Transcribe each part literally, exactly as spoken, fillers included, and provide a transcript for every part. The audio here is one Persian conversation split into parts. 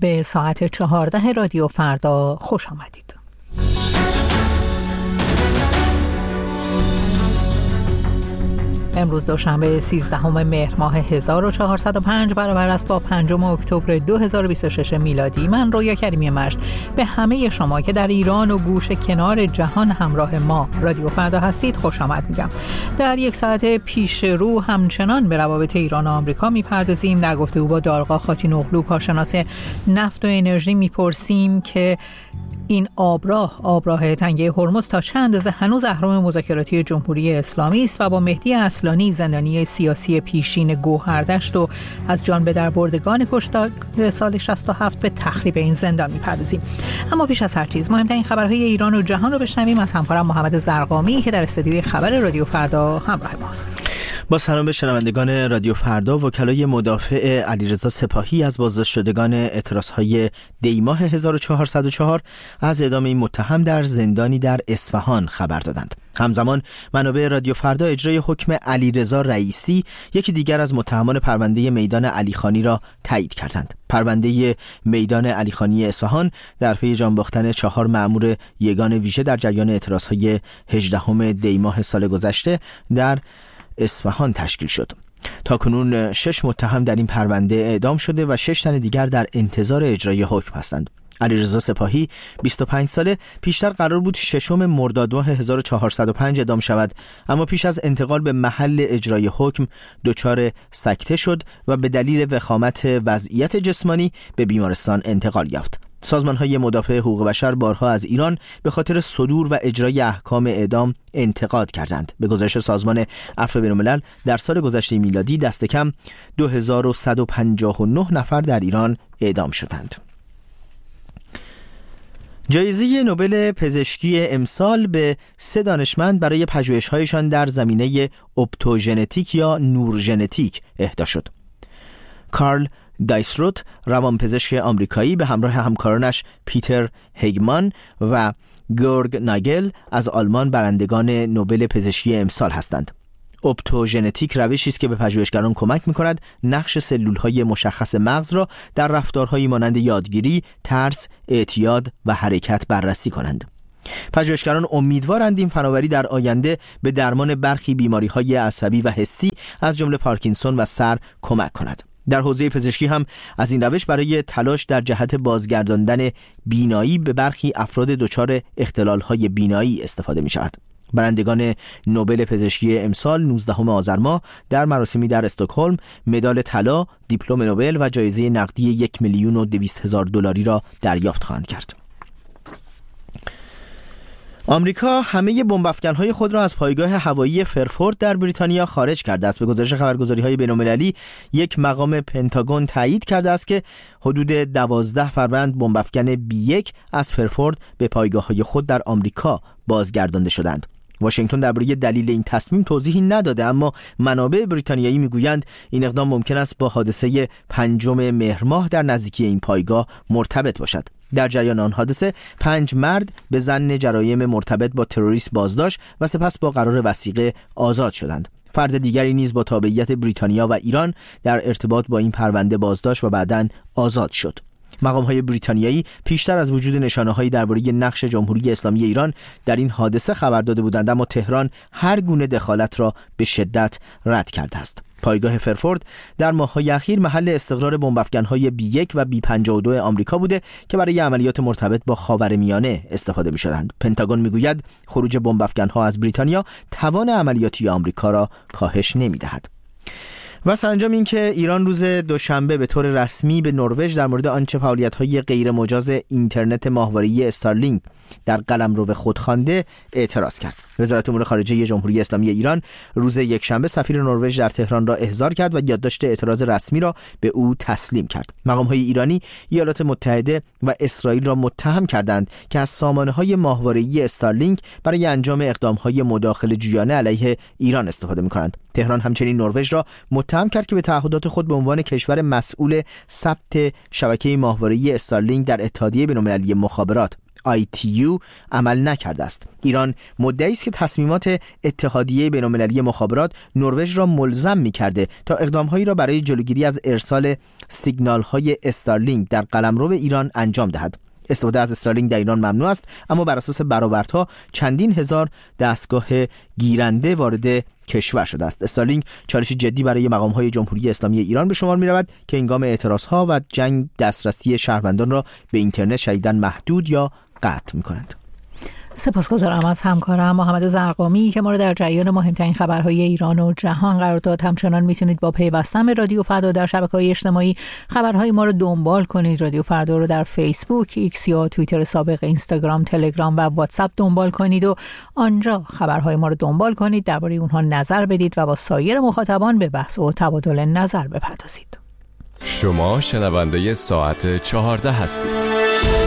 به ساعت چهارده رادیو فردا خوش آمدید. امروز دوشنبه سیزدهم مهر ماه هزار و چهارصد و پنج برابر است با پنجم اکتبر دو هزار و بیست و شش میلادی. من رویا کریمی مشت به همه شما که در ایران و گوش کنار جهان همراه ما رادیو فردا هستید خوش آمد میگم. در یک ساعت پیش رو همچنان به روابط ایران و آمریکا میپردازیم. در گفتگو با دارغا خاتین‌اغلو کارشناس نفت و انرژی میپرسیم که این آبراه آبراه تنگه هرمز تا چند اندازه هنوز اهرم مذاکراتی جمهوری اسلامی است و با مهدی اصلانی زندانی سیاسی پیشین گوهردشت و از جان به در بردگان کشتار سال شصت و هفت به تخریب این زندان میپردازیم. اما پیش از هر چیز مهمترین خبرهای ایران و جهان رو بشنویم از همکارم محمد زرقامی که در استودیوی خبر رادیو فردا همراه ماست. با سلام به شنوندگان رادیو فردا. وکلای مدافع علیرضا سپاهی از بازداشت شدگان اعتراضهای دی‌ماه هزار و چهارصد و چهار از اعدام این متهم در زندانی در اصفهان خبر دادند. همزمان منابع رادیو فردا اجرای حکم علیرضا رئیسی، یکی دیگر از متهمان پرونده میدان علیخانی را تایید کردند. پرونده میدان علیخانی اصفهان در پی جان باختن چهار مأمور یگان ویژه در جریان اعتراضهای هجدهم دی ماه سال گذشته در اصفهان تشکیل شد. تاکنون شش متهم در این پرونده اعدام شده و شش تن دیگر در انتظار اجرای حکم هستند. علیرضا سپاهی بیست و پنج ساله پیشتر قرار بود ششم مرداد ماه هزار و چهارصد و پنج اعدام شود، اما پیش از انتقال به محل اجرای حکم دچار سکته شد و به دلیل وخامت وضعیت جسمانی به بیمارستان انتقال یافت. سازمان‌های مدافع حقوق بشر بارها از ایران به خاطر صدور و اجرای احکام اعدام انتقاد کردند. به گزارش سازمان عفو بین‌الملل در سال گذشته میلادی دست کم دو هزار و صد و پنجاه و نه نفر در ایران اعدام شدند. جایزه نوبل پزشکی امسال به سه دانشمند برای پژوهش‌هایشان در زمینه اپتوژنتیک یا نورژنتیک اهدا شد. کارل دایسروت روانپزشک آمریکایی به همراه همکارانش پیتر هگمان و گورگ ناگل از آلمان برندگان نوبل پزشکی امسال هستند. اپتوژنتیک روشی است که به پژوهشگران کمک می‌کند نقش سلول‌های مشخص مغز را در رفتارهایی مانند یادگیری، ترس، اعتیاد و حرکت بررسی کنند. پژوهشگران امیدوارند این فناوری در آینده به درمان برخی بیماری‌های عصبی و حسی از جمله پارکینسون و سر کمک کند. در حوزه پزشکی هم از این روش برای تلاش در جهت بازگرداندن بینایی به برخی افراد دچار اختلال‌های بینایی استفاده می‌شود. برندگان نوبل پزشکی امسال نوزدهم آذر ماه در مراسمی در استکهلم مدال طلا، دیپلم نوبل و جایزه نقدی یک میلیون و دویست هزار دلاری را دریافت خواهند کرد. آمریکا همه بمب افکن‌های خود را از پایگاه هوایی فرفورد در بریتانیا خارج کرده است. به گزارش خبرگزاری‌های بین‌المللی یک مقام پنتاگون تایید کرده است که حدود دوازده فروند بمب افکن بی یک از فرفورد به پایگاه‌های خود در آمریکا بازگردانده شدند. واشنگتن درباره دلیل این تصمیم توضیحی نداده، اما منابع بریتانیایی میگویند این اقدام ممکن است با حادثه پنجم مهر ماه در نزدیکی این پایگاه مرتبط باشد. در جریان آن حادثه پنج مرد به ظن جرایم مرتبط با تروریسم بازداشت و سپس با قرار وثیقه آزاد شدند. فرد دیگری نیز با تابعیت بریتانیا و ایران در ارتباط با این پرونده بازداشت و بعداً آزاد شد. مقام‌های بریتانیایی پیشتر از وجود نشانه‌هایی درباره نقش جمهوری اسلامی ایران در این حادثه خبر داده بودند، اما تهران هر گونه دخالت را به شدت رد کرده است. پایگاه فرفورد در ماه‌های اخیر محل استقرار بمب افکن‌های بی یک و بی پنجاه و دو آمریکا بوده که برای عملیات مرتبط با خاورمیانه استفاده می‌شدند. پنتاگون می‌گوید خروج بمب افکن‌ها از بریتانیا توان عملیاتی آمریکا را کاهش نمی‌دهد. و سرانجام این که ایران روز دوشنبه به طور رسمی به نروژ در مورد آنچه فعالیت‌های غیر مجاز اینترنت ماهواره‌ای استارلینک در قلمرو خود خوانده اعتراض کرد. وزارت امور خارجه جمهوری اسلامی ایران روز یکشنبه سفیر نروژ در تهران را احضار کرد و یادداشت اعتراض رسمی را به او تسلیم کرد. مقام‌های ایرانی ایالات متحده و اسرائیل را متهم کردند که از سامانه‌های ماهواره‌ای استارلینک برای انجام اقدام‌های مداخله جویانه علیه ایران استفاده می‌کنند. تهران همچنین نروژ را متهم کرد که به تعهدات خود به عنوان کشور مسئول ثبت شبکه ماهواره‌ای استارلینک در اتحادیه بین‌المللی مخابرات آی تی یو عمل نکرده است. ایران مدعی است که تصمیمات اتحادیه بین‌المللی مخابرات نروژ را ملزم می‌کرده تا اقدام‌هایی را برای جلوگیری از ارسال سیگنال‌های استارلینک در قلمرو ایران انجام دهد. استفاده از استارلینک در ایران ممنوع است، اما بر اساس برآوردها چندین هزار دستگاه گیرنده وارد کشور شده است. استارلینک چالشی جدی برای مقام‌های جمهوری اسلامی ایران به شمار می‌رود که هنگام اعتراضها و جنگ دسترسی شهروندان را به اینترنت شدیداً محدود یا قطع می‌کند. سپاسگزارم از همکارم محمد زرقامی که ما را در جریان مهمترین خبرهای ایران و جهان قرار داد. همچنان میتونید با پیوستن به رادیو فردا در شبکه‌های اجتماعی خبرهای ما را دنبال کنید. رادیو فردا رو در فیسبوک، ایکس یا توییتر سابق، اینستاگرام، تلگرام و واتساپ دنبال کنید و آنجا خبرهای ما را دنبال کنید، درباره اونها نظر بدید و با سایر مخاطبان به بحث و تبادل نظر بپردازید. شما شنونده ساعت چهارده هستید.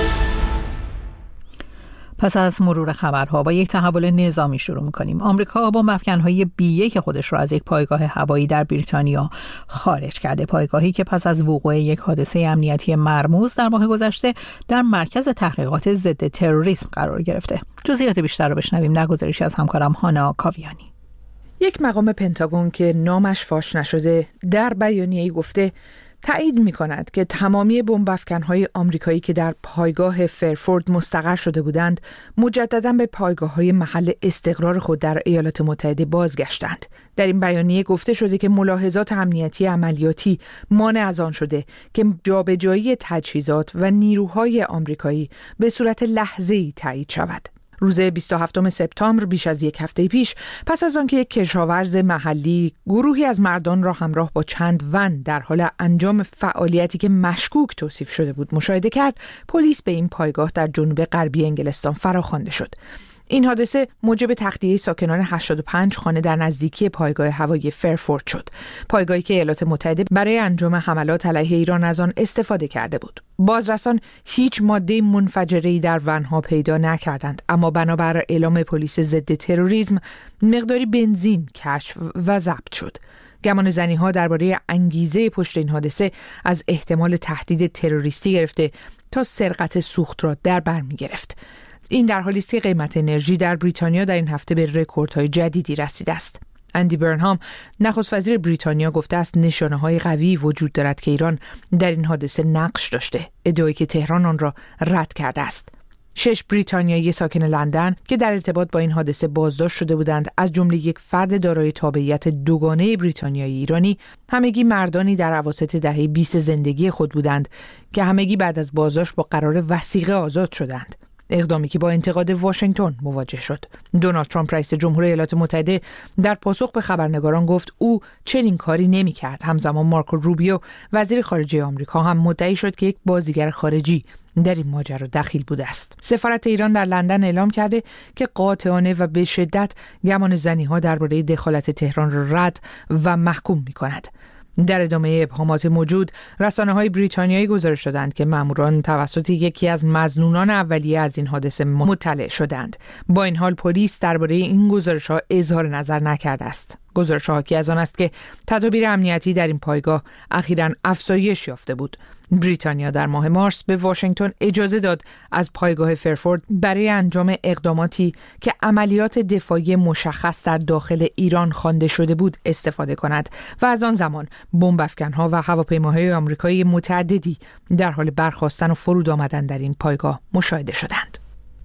پس از مرور خبرها با یک تحول نظامی شروع می‌کنیم. آمریکا با بمب‌افکن‌های بی یک خودش را از یک پایگاه هوایی در بریتانیا خارج کرده. پایگاهی که پس از وقوع یک حادثه امنیتی مرموز در ماه گذشته در مرکز تحقیقات ضد تروریسم قرار گرفته. جزئیات بیشتر را بشنویم در گزارشی از همکارم هانا کاویانی. یک مقام پنتاگون که نامش فاش نشده در بیانیه‌ای گفته تایید می‌کند که تمامی بمب‌افکن‌های آمریکایی که در پایگاه فرفورد مستقر شده بودند مجدداً به پایگاه‌های محل استقرار خود در ایالات متحده بازگشتند. در این بیانیه گفته شده که ملاحظات امنیتی عملیاتی مانع از آن شده که جابجایی تجهیزات و نیروهای آمریکایی به صورت لحظه‌ای تایید شود. روز بیست و هفتم سپتامبر بیش از یک هفته پیش پس از آنکه یک کشاورز محلی گروهی از مردان را همراه با چند ون در حال انجام فعالیتی که مشکوک توصیف شده بود مشاهده کرد، پلیس به این پایگاه در جنوب غربی انگلستان فراخوانده شد. این حادثه موجب تخلیه ساکنان هشتاد و پنج خانه در نزدیکی پایگاه هوایی فرفورد شد. پایگاهی که ایالات متحده برای انجام حملات علیه ایران از آن استفاده کرده بود. بازرسان هیچ ماده منفجره‌ای در ونها پیدا نکردند، اما بنابر اعلام پلیس ضد تروریسم مقداری بنزین کشف و ضبط شد. گمان زنی‌ها درباره انگیزه پشت این حادثه از احتمال تهدید تروریستی گرفته تا سرقت سوخت را در بر می‌گرفت. این در حالی است که قیمت انرژی در بریتانیا در این هفته به رکوردهای جدیدی رسیده است. اندی برنهام نخست وزیر بریتانیا گفته است نشانه‌های قوی وجود دارد که ایران در این حادثه نقش داشته، ادعایی که تهران آن را رد کرده است. شش بریتانیایی ساکن لندن که در ارتباط با این حادثه بازداشت شده بودند، از جمله یک فرد دارای تابعیت دوگانه بریتانیایی ایرانی، همگی مردانی در اواسط دهه بیست زندگی خود بودند که همگی بعد از بازداشت با قرار وثیقه آزاد شدند. اقدامی که با انتقاد واشنگتن مواجه شد. دونالد ترامپ رئیس جمهور ایالات متحده در پاسخ به خبرنگاران گفت او چنین کاری نمی‌کرد. همزمان مارکو روبیو وزیر خارجه آمریکا هم مدعی شد که یک بازیگر خارجی در این ماجرا دخیل بوده است. سفارت ایران در لندن اعلام کرده که قاطعانه و به شدت گمان زنی‌ها درباره دخالت تهران را رد و محکوم می‌کند. در ادامه ابهامات موجود، رسانه‌های بریتانیایی گزارش دادند که ماموران توسط یکی از مظنونان اولیه از این حادثه مطلع شدند. با این حال پلیس درباره این گزارش‌ها اظهار نظر نکرده است. گزارش حاکی از آن است که تدابیر امنیتی در این پایگاه اخیراً افزایش یافته بود. بریتانیا در ماه مارس به واشنگتن اجازه داد از پایگاه فرفورد برای انجام اقداماتی که عملیات دفاعی مشخص در داخل ایران خوانده شده بود استفاده کند و از آن زمان بمب‌افکن‌ها و هواپیماهای آمریکایی متعددی در حال برخاستن و فرود آمدن در این پایگاه مشاهده شدند.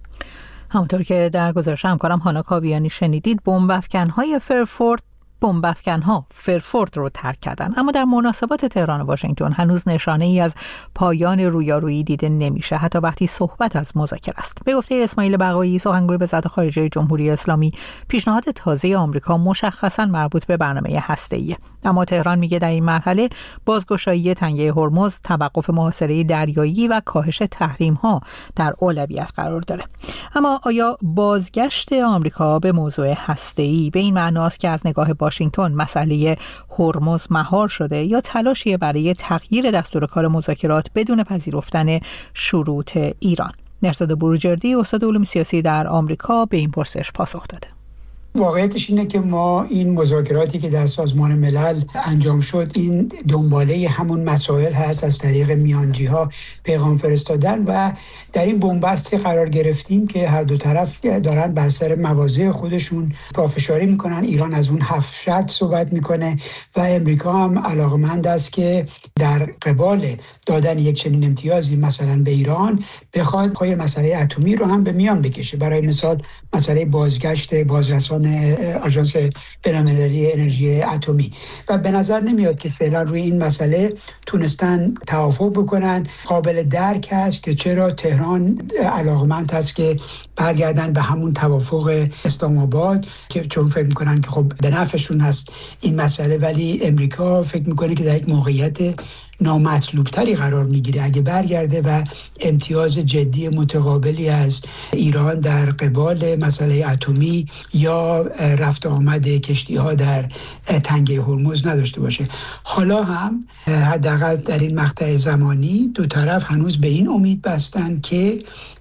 همونطور که در گزارش همکارم هانا کاویانی شنیدید، بمب‌افکن‌های فرفورد بمب‌افکن‌ها فرفورد رو ترک کردن، اما در مناسبات تهران و واشنگتن هنوز نشانه ای از پایان رویارویی دیده نمیشه، حتی وقتی صحبت از مذاکره است. به گفته اسماعیل بقایی، سخنگوی وزارت خارجه جمهوری اسلامی، پیشنهاد تازه آمریکا مشخصاً مربوط به برنامه هسته‌ایه، اما تهران میگه در این مرحله بازگشایی تنگه هرمز، توقف محاصره دریایی و کاهش تحریم‌ها در اولویت قرار داره. اما آیا بازگشت آمریکا به موضوع هسته‌ای به این معناست که از نگاه واشنگتن مسئله هرمز مهار شده یا تلاشی برای تغییر دستور کار مذاکرات بدون پذیرفتن شروط ایران؟ نرسد بروجردی، استاد علوم سیاسی در آمریکا، به این پرسش پاسخ داده. واقعیتش اینه که ما این مذاکراتی که در سازمان ملل انجام شد این دنباله همون مسائل هست، از طریق میانجی ها پیغام فرستادن و در این بنبستی قرار گرفتیم که هر دو طرف دارن بر سر مواضع خودشون پافشاری میکنن. ایران از اون هفت شرط صحبت میکنه و امریکا هم علاقمند است که در قبال دادن یک چنین امتیازی مثلا به ایران بخواد پای مسئله اتمی رو هم به میان بکشه. برای مثال مسئله بازگشت بازرسان آژانس بین‌المللی انرژی اتمی و به نظر نمیاد که فعلا روی این مسئله تونستن توافق بکنن. قابل درک است که چرا تهران علاقمند است که برگردن به همون توافق اسلام آباد که چون فکر میکنن که خب به نفعشون هست این مسئله، ولی امریکا فکر میکنه که در یک موقعیت نامطلوب تری قرار میگیره اگه برگرده و امتیاز جدی متقابلی از ایران در قبال مسئله اتمی یا رفت آمد کشتی ها در تنگه هرمز نداشته باشه. حالا هم حداقل در این مقطع زمانی دو طرف هنوز به این امید بستن که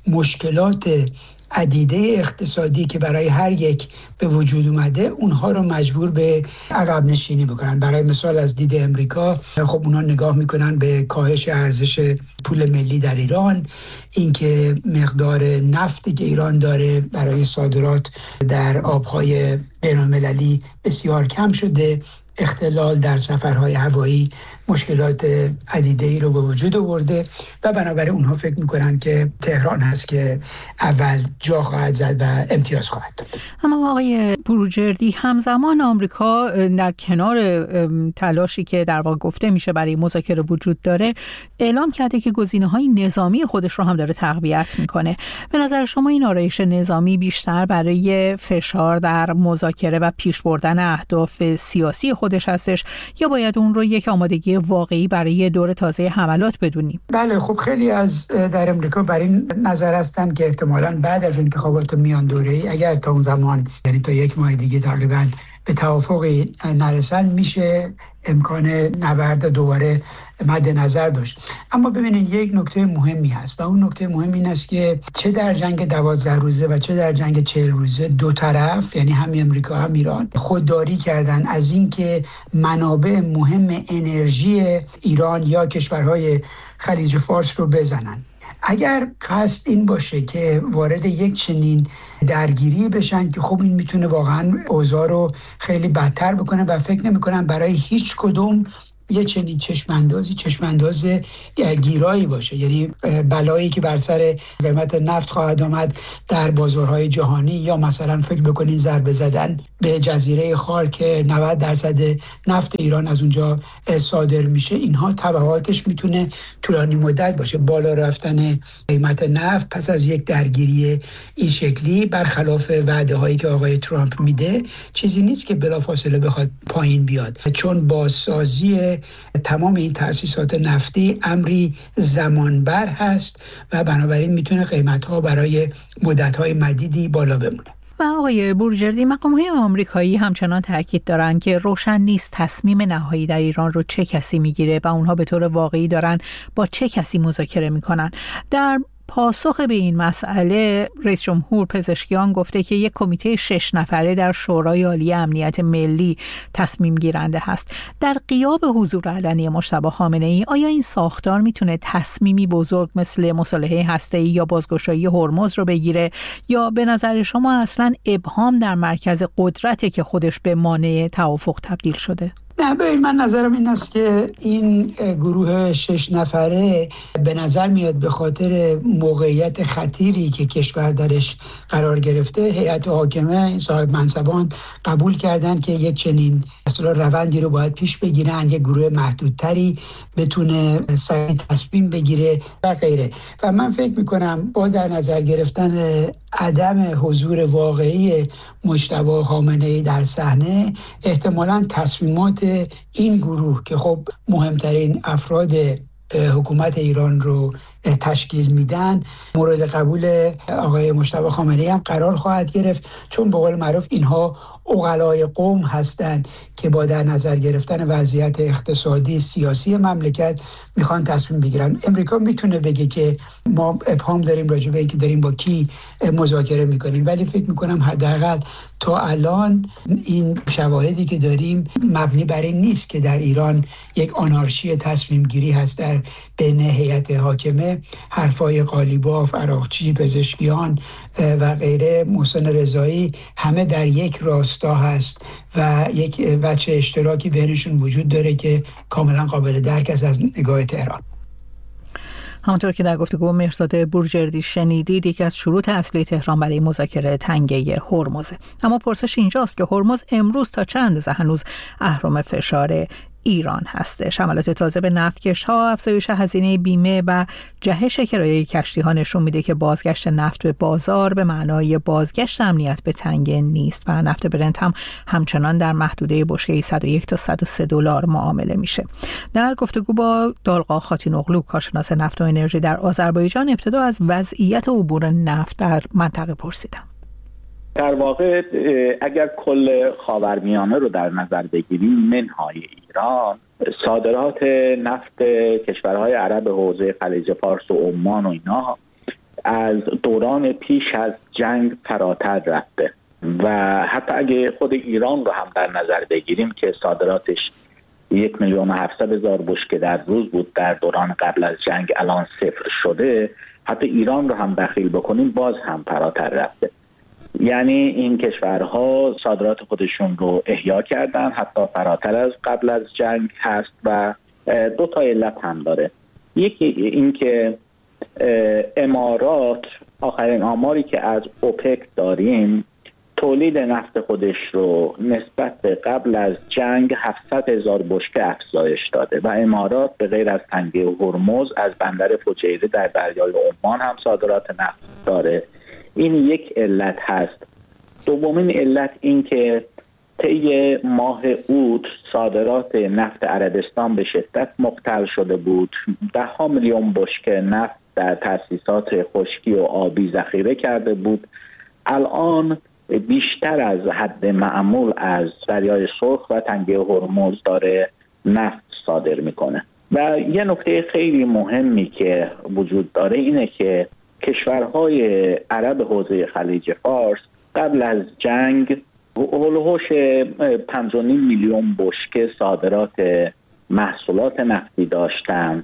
مشکلات عدیده اقتصادی که برای هر یک به وجود اومده اونها رو مجبور به عقب نشینی بکنن. برای مثال از دید امریکا خب اونها نگاه میکنن به کاهش ارزش پول ملی در ایران، اینکه مقدار نفتی که ایران داره برای صادرات در آبهای بین‌المللی بسیار کم شده، اختلال در سفرهای هوایی مشکلات عدیده‌ای رو به وجود آورده و بنابراین اونها فکر میکنن که تهران هست که اول جا خواهد زد و امتیاز خواهد داد. اما آقای بروجردی، همزمان آمریکا در کنار تلاشی که در واقع گفته میشه برای مذاکره وجود داره، اعلام کرده که گزینه‌های نظامی خودش رو هم داره تقویت میکنه. به نظر شما این آرایش نظامی بیشتر برای فشار در مذاکره و پیش بردن اهداف سیاسی خودش هستش یا باید اون رو یک آمادگی واقعی برای دور تازه حملات بدونیم؟ بله، خب خیلی از در امریکا بر این نظر هستن که احتمالاً بعد از انتخابات میان دوره‌ای اگر تا اون زمان، یعنی تا یک ماه دیگه تقریباً، به توافقی نرسن میشه امکان نبرد دوباره مد نظر داشت. اما ببینید یک نکته مهمی هست و اون نکته مهم این است که چه در جنگ دوازده روزه و چه در جنگ چهل روزه دو طرف، یعنی هم امریکا هم ایران، خودداری کردن از اینکه منابع مهم انرژی ایران یا کشورهای خلیج فارس رو بزنن. اگر قصد این باشه که وارد یک چنین درگیری بشن که خب این میتونه واقعا اوضاع رو خیلی بدتر بکنه و فکر نمی‌کنم برای هیچ کدوم یه چنین چشماندازی چشمانداز گیرایی باشه، یعنی بلایی که بر سر قیمت نفت خواهد آمد در بازارهای جهانی، یا مثلا فکر بکنین ضربه زدن به جزیره خار که نود درصد نفت ایران از اونجا صادر میشه. اینها تبعاتش میتونه طولانی مدت باشه. بالا رفتن قیمت نفت پس از یک درگیری این شکلی برخلاف وعده هایی که آقای ترامپ میده چیزی نیست که بلافاصله بخواد پایین بیاد، چون بازسازی تمام این تأسیسات نفتی امری زمانبر هست و بنابراین میتونه قیمت‌ها برای مدت‌های مدیدی بالا بمونه. و آقای بروجردی، مقام‌های آمریکایی همچنان تاکید دارن که روشن نیست تصمیم نهایی در ایران رو چه کسی میگیره و اونها به طور واقعی دارن با چه کسی مذاکره میکنن. در پاسخ به این مسئله رئیس جمهور پزشکیان گفته که یک کمیته شش نفره در شورای عالی امنیت ملی تصمیم گیرنده هست. در غیاب حضور علنی مجتبی خامنه‌ای، آیا این ساختار میتونه تصمیمی بزرگ مثل مصالحه هسته‌ای یا بازگشایی هرمز رو بگیره، یا به نظر شما اصلا ابهام در مرکز قدرته که خودش به مانع توافق تبدیل شده؟ نه، ببین، من نظرم این است که این گروه شش نفره به نظر میاد به خاطر موقعیت خطیری که کشور درش قرار گرفته، هیئت حاکمه، صاحب منصبان قبول کردن که یک چنین اصلا روندی رو باید پیش بگیرن، یک گروه محدودتری بتونه سریع تصمیم بگیره و غیره. و من فکر میکنم با در نظر گرفتن عدم حضور واقعی مجتبی خامنه‌ای در صحنه، احتمالاً تصمیمات این گروه که خب مهمترین افراد حکومت ایران رو تشکیل میدن مورد قبول آقای مجتبی خامنه‌ای هم قرار خواهد گرفت، چون به قول معروف اینها عقلای قوم هستند که با در نظر گرفتن وضعیت اقتصادی سیاسی مملکت میخوان تصمیم بگیرن. امریکا میتونه بگه که ما ابهام داریم راجع به اینکه داریم با کی مذاکره میکنیم، ولی فکر میکنم حداقل تا الان این شواهدی که داریم مبنی بر این نیست که در ایران یک آنارشی تصمیم گیری هست در بین هیئت حاکمه. حرفای قالیباف، عراقچی، پزشکیان و غیره، محسن رضایی، همه در یک راستا هست و یک وجه اشتراکی بینشون وجود داره که کاملا قابل درک است از نگاه تهران. همونطور که در گفتگو مهرزاد بورجردی شنیدید، یکی از شروط اصلی تهران برای مذاکره تنگه هرمزه. اما پرسش اینجاست که هرمز امروز تا چند اندازه هنوز اهرم فشار ایران هستش. حملات تازه به نفتکش‌ها، افزایش هزینه بیمه و جهش کرایه کشتی‌ها نشون میده که بازگشت نفت به بازار به معنای بازگشت امنیت به تنگه نیست و نفت برنت هم همچنان در محدوده بشکه صد و یک تا صد و سه دلار معامله میشه. در گفتگو با دالقا خاتینوغلو، کارشناس نفت و انرژی در آذربایجان، ابتدا از وضعیت عبور نفت در منطقه پرسیدم. در واقع اگر کل خاورمیانه رو در نظر بگیریم، منهای ایران، صادرات نفت کشورهای عرب حوزه خلیج فارس و عمان و اینا از دوران پیش از جنگ فراتر رفته و حتی اگه خود ایران رو هم در نظر بگیریم که صادراتش یک میلیون و هفتصد هزار بشکه در روز بود در دوران قبل از جنگ، الان صفر شده. حتی ایران رو هم دخیل بکنیم باز هم فراتر رفته. یعنی این کشورها صادرات خودشون رو احیا کردن، حتی فراتر از قبل از جنگ هست و دو تا علت هم داره. یکی این که امارات آخرین آماری که از اوپک داریم تولید نفت خودش رو نسبت به قبل از جنگ هفتصد هزار بشکه افزایش داده و امارات به غیر از تنگه هرمز از بندر فجیره در دریای عمان هم صادرات نفت داره. این یک علت هست. دومین علت این که طی ماه اوت صادرات نفت عربستان به شدت مختل شده بود. ده ها میلیون بشکه نفت در تأسیسات خشکی و آبی ذخیره کرده بود. الان بیشتر از حد معمول از دریای سرخ و تنگه هرمز داره نفت صادر میکنه. و یه نکته خیلی مهمی که وجود داره اینه که کشورهای عرب حوزه خلیج فارس قبل از جنگ هولوش پنج و نیم میلیون بشکه صادرات محصولات نفتی داشتن،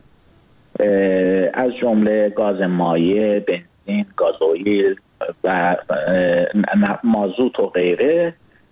از جمله گاز مایع، بنزین، گازوئیل و مازوت و غیره.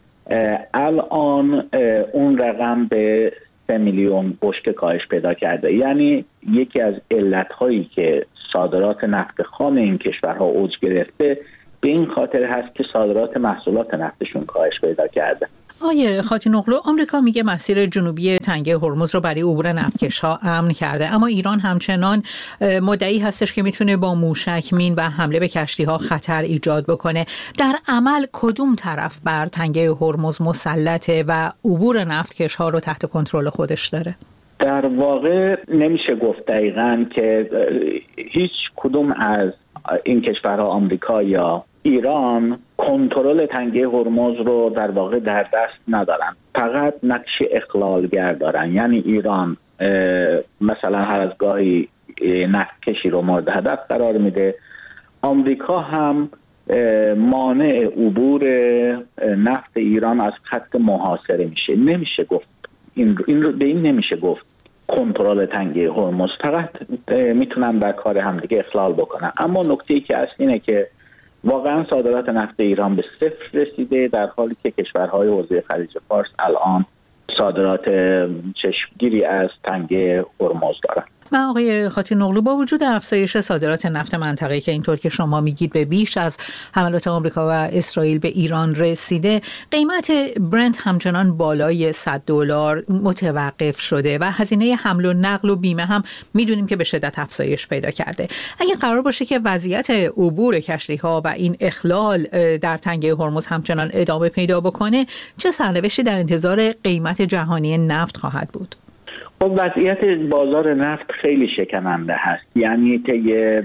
الان اون رقم به سه میلیون بشکه کاهش پیدا کرده. یعنی یکی از علت‌هایی که صادرات نفت خام این کشورها اوج گرفته به این خاطر هست که صادرات محصولات نفتشون کاهش پیدا کرده. آیه خاتینوغلو، آمریکا میگه مسیر جنوبی تنگه هرمز رو برای عبور نفتکش‌ها امن کرده، اما ایران همچنان مدعی هستش که میتونه با موشک مین و حمله به کشتی‌ها خطر ایجاد بکنه. در عمل کدوم طرف بر تنگه هرمز مسلطه و عبور نفتکش‌ها رو تحت کنترل خودش داره؟ در واقع نمیشه گفت دقیقاً که هیچ کدوم از این کشورها، آمریکا یا ایران، کنترل تنگه هرمز رو در واقع در دست ندارن، فقط نقش اخلالگر دارن. یعنی ایران مثلا هر از گاهی نفت کشی رو مورد هدف قرار میده، آمریکا هم مانع عبور نفت ایران از خط محاصره میشه. نمیشه گفت این این رو به این نمیشه گفت کنترل تنگه هرمز، فقط میتونن در کار همدیگه اخلال بکنن. اما نکته‌ای که اصل اینه که واقعا صادرات نفت ایران به صفر رسیده، در حالی که کشورهای حوزه خلیج فارس الان صادرات چشمگیری از تنگه هرمز دارن. و آقای خاتینوغلو، با وجود افزایش صادرات نفت منطقه‌ای که اینطور که شما میگید به بیش از حملات آمریکا و اسرائیل به ایران رسیده، قیمت برنت همچنان بالای صد دلار متوقف شده و هزینه حمل و نقل و بیمه هم میدونیم که به شدت افزایش پیدا کرده. اگه قرار باشه که وضعیت عبور کشتی‌ها و این اخلال در تنگه هرمز همچنان ادامه پیدا بکنه، چه سرنوشتی در انتظار قیمت جهانی نفت خواهد بود؟ خب وضعیت بازار نفت خیلی شکننده هست. یعنی طی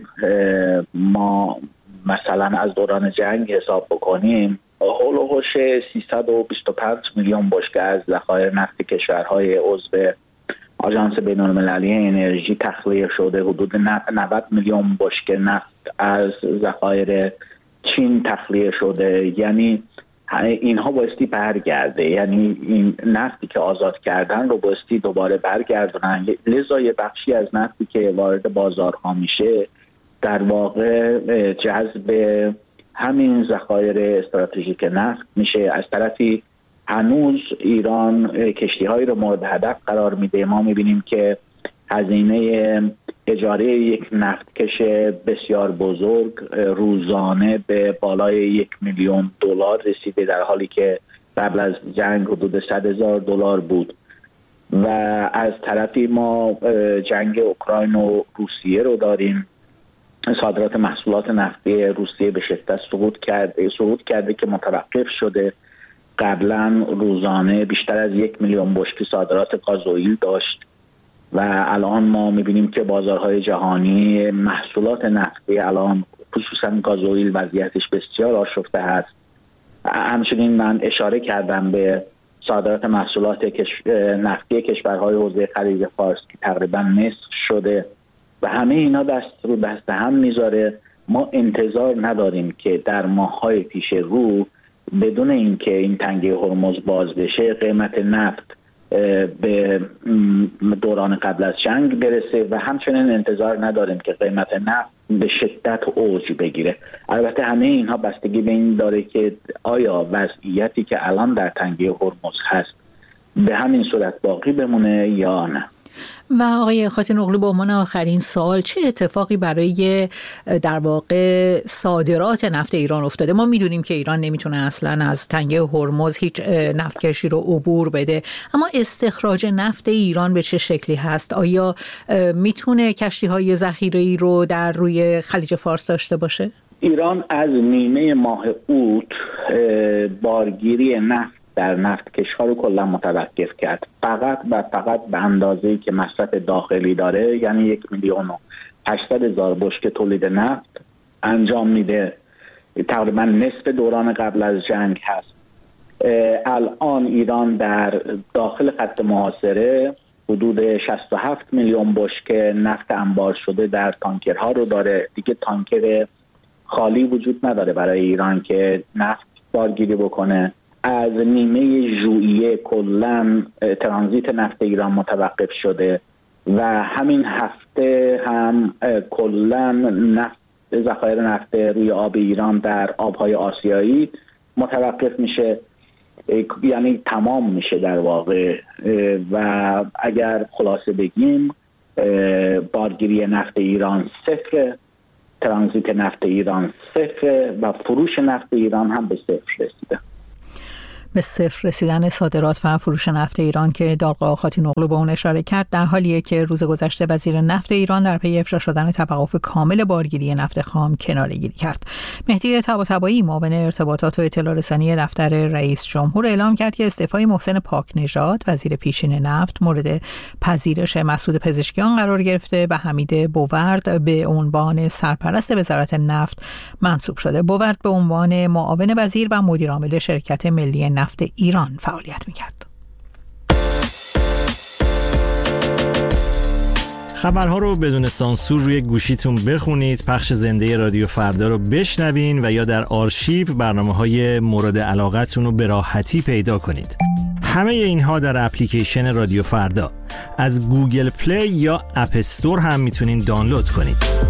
ما مثلا از دوران جنگ حساب بکنیم هول و هوش سیصد و بیست و پنج میلیون بشکه از ذخایر نفت کشورهای عضو آژانس بین‌المللی انرژی تخلیه شده. حدود نود میلیون بشکه نفت از ذخایر چین تخلیه شده. یعنی اینها بایستی برگرده، یعنی این نفتی که آزاد کردن رو بایستی دوباره برگردونن. لذا یه بخشی از نفتی که وارد بازارها میشه در واقع جذب همین ذخایر استراتژیک نفت میشه. از طرفی هنوز ایران کشتی‌هایی رو مورد هدف قرار میده. ما میبینیم که هزینه اجاره یک نفتکش بسیار بزرگ روزانه به بالای یک میلیون دلار رسیده، در حالی که قبل از جنگ حدود صد هزار دلار بود. و از طرفی ما جنگ اوکراین و روسیه رو داریم. صادرات محصولات نفتی روسیه به شدت سقوط کرده سقوط کرده که متوقف شده. قبلا روزانه بیشتر از یک میلیون بشکه صادرات گازوئیل داشت و الان ما میبینیم که بازارهای جهانی محصولات نفتی الان خصوصا گازوئیل وضعیتش بسیار آشفته هست. همچنین من اشاره کردم به صادرات محصولات کش... نفتی کشورهای حوزه خلیج فارس که تقریبا نصف شده و همه اینا دست رو دست هم میذاره. ما انتظار نداریم که در ماه‌های پیش رو بدون اینکه این تنگه هرمز باز بشه قیمت نفت به دوران قبل از جنگ برسه و همچنین انتظار نداریم که قیمت نفت به شدت اوج بگیره. البته همه اینها بستگی به این داره که آیا وضعیتی که الان در تنگه هرمز هست به همین صورت باقی بمونه یا نه. و آقای خاتون اغلو، به عنوان آخرین سوال، چه اتفاقی برای در واقع صادرات نفت ایران افتاده؟ ما میدونیم که ایران نمیتونه اصلا از تنگه هرمز هیچ نفتکشی رو عبور بده، اما استخراج نفت ایران به چه شکلی هست؟ آیا میتونه کشتی‌های ذخیره‌ای رو در روی خلیج فارس داشته باشه؟ ایران از نیمه ماه اوت بارگیری نفت در نفتکش‌ها رو کلا متوقف کرد، فقط و فقط به اندازه‌ای که مصرف داخلی داره، یعنی یک میلیون و هشتصد هزار بشکه تولید نفت انجام میده. تقریبا نصف دوران قبل از جنگ هست. الان ایران در داخل خط محاصره حدود شصت و هفت میلیون بشکه نفت انبار شده در تانکرها رو داره. دیگه تانکر خالی وجود نداره برای ایران که نفت بارگیری بکنه. از نیمه ژوئیه کلا ترانزیت نفت ایران متوقف شده و همین هفته هم کلا نفت ذخایر نفت روی آب ایران در آبهای آسیایی متوقف میشه، یعنی تمام میشه در واقع. و اگر خلاصه بگیم بارگیری نفت ایران صفر، ترانزیت نفت ایران صفر و فروش نفت ایران هم به صفر رسیده. به صفر رسیدن صادرات و فروش نفت ایران که دارقا خاتون اغلو به اون اشاره کرد، در حالیه که روز گذشته وزیر نفت ایران در پی افشا شدن توقف کامل بارگیری نفت خام کناره‌گیری کرد. مهدی طباطبایی، معاون ارتباطات و اطلاع رسانی دفتر رئیس جمهور، اعلام کرد که استعفای محسن پاکنژاد وزیر پیشین نفت مورد پذیرش مسعود پزشکیان قرار گرفته و حمید بوورد به عنوان سرپرست وزارت نفت منصوب شده. بوورد به عنوان معاون وزیر و مدیر عامل شرکت ملی نفت ایران فعالیت می‌کرد. خبرها رو بدون سانسور روی گوشیتون بخونید، پخش زنده رادیو فردا رو بشنوین و یا در آرشیو برنامه‌های مورد علاقتون رو به راحتی پیدا کنید. همه اینها در اپلیکیشن رادیو فردا از گوگل پلی یا اپ استور هم میتونین دانلود کنید.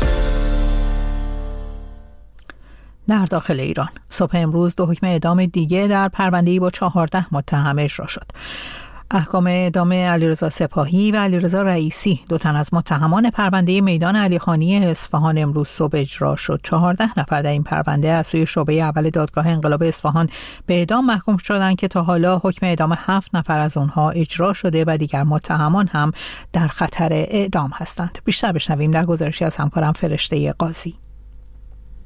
در داخل ایران صبح امروز دو حکم اعدام دیگه در پرونده‌ای با چهارده متهم اجرا شد. احکام اعدام علیرضا سپاهی و علیرضا رئیسی، دو تن از متهمان پرونده میدان علیخانی اصفهان، امروز صبح اجرا شد. چهارده نفر در این پرونده از سوی شعبه اول دادگاه انقلاب اصفهان به اعدام محکوم شدند که تا حالا حکم اعدام هفت نفر از اونها اجرا شده و دیگر متهمان هم در خطر اعدام هستند. بیشتر بشنویم در گزارشی از همکارم فرشته قاضی.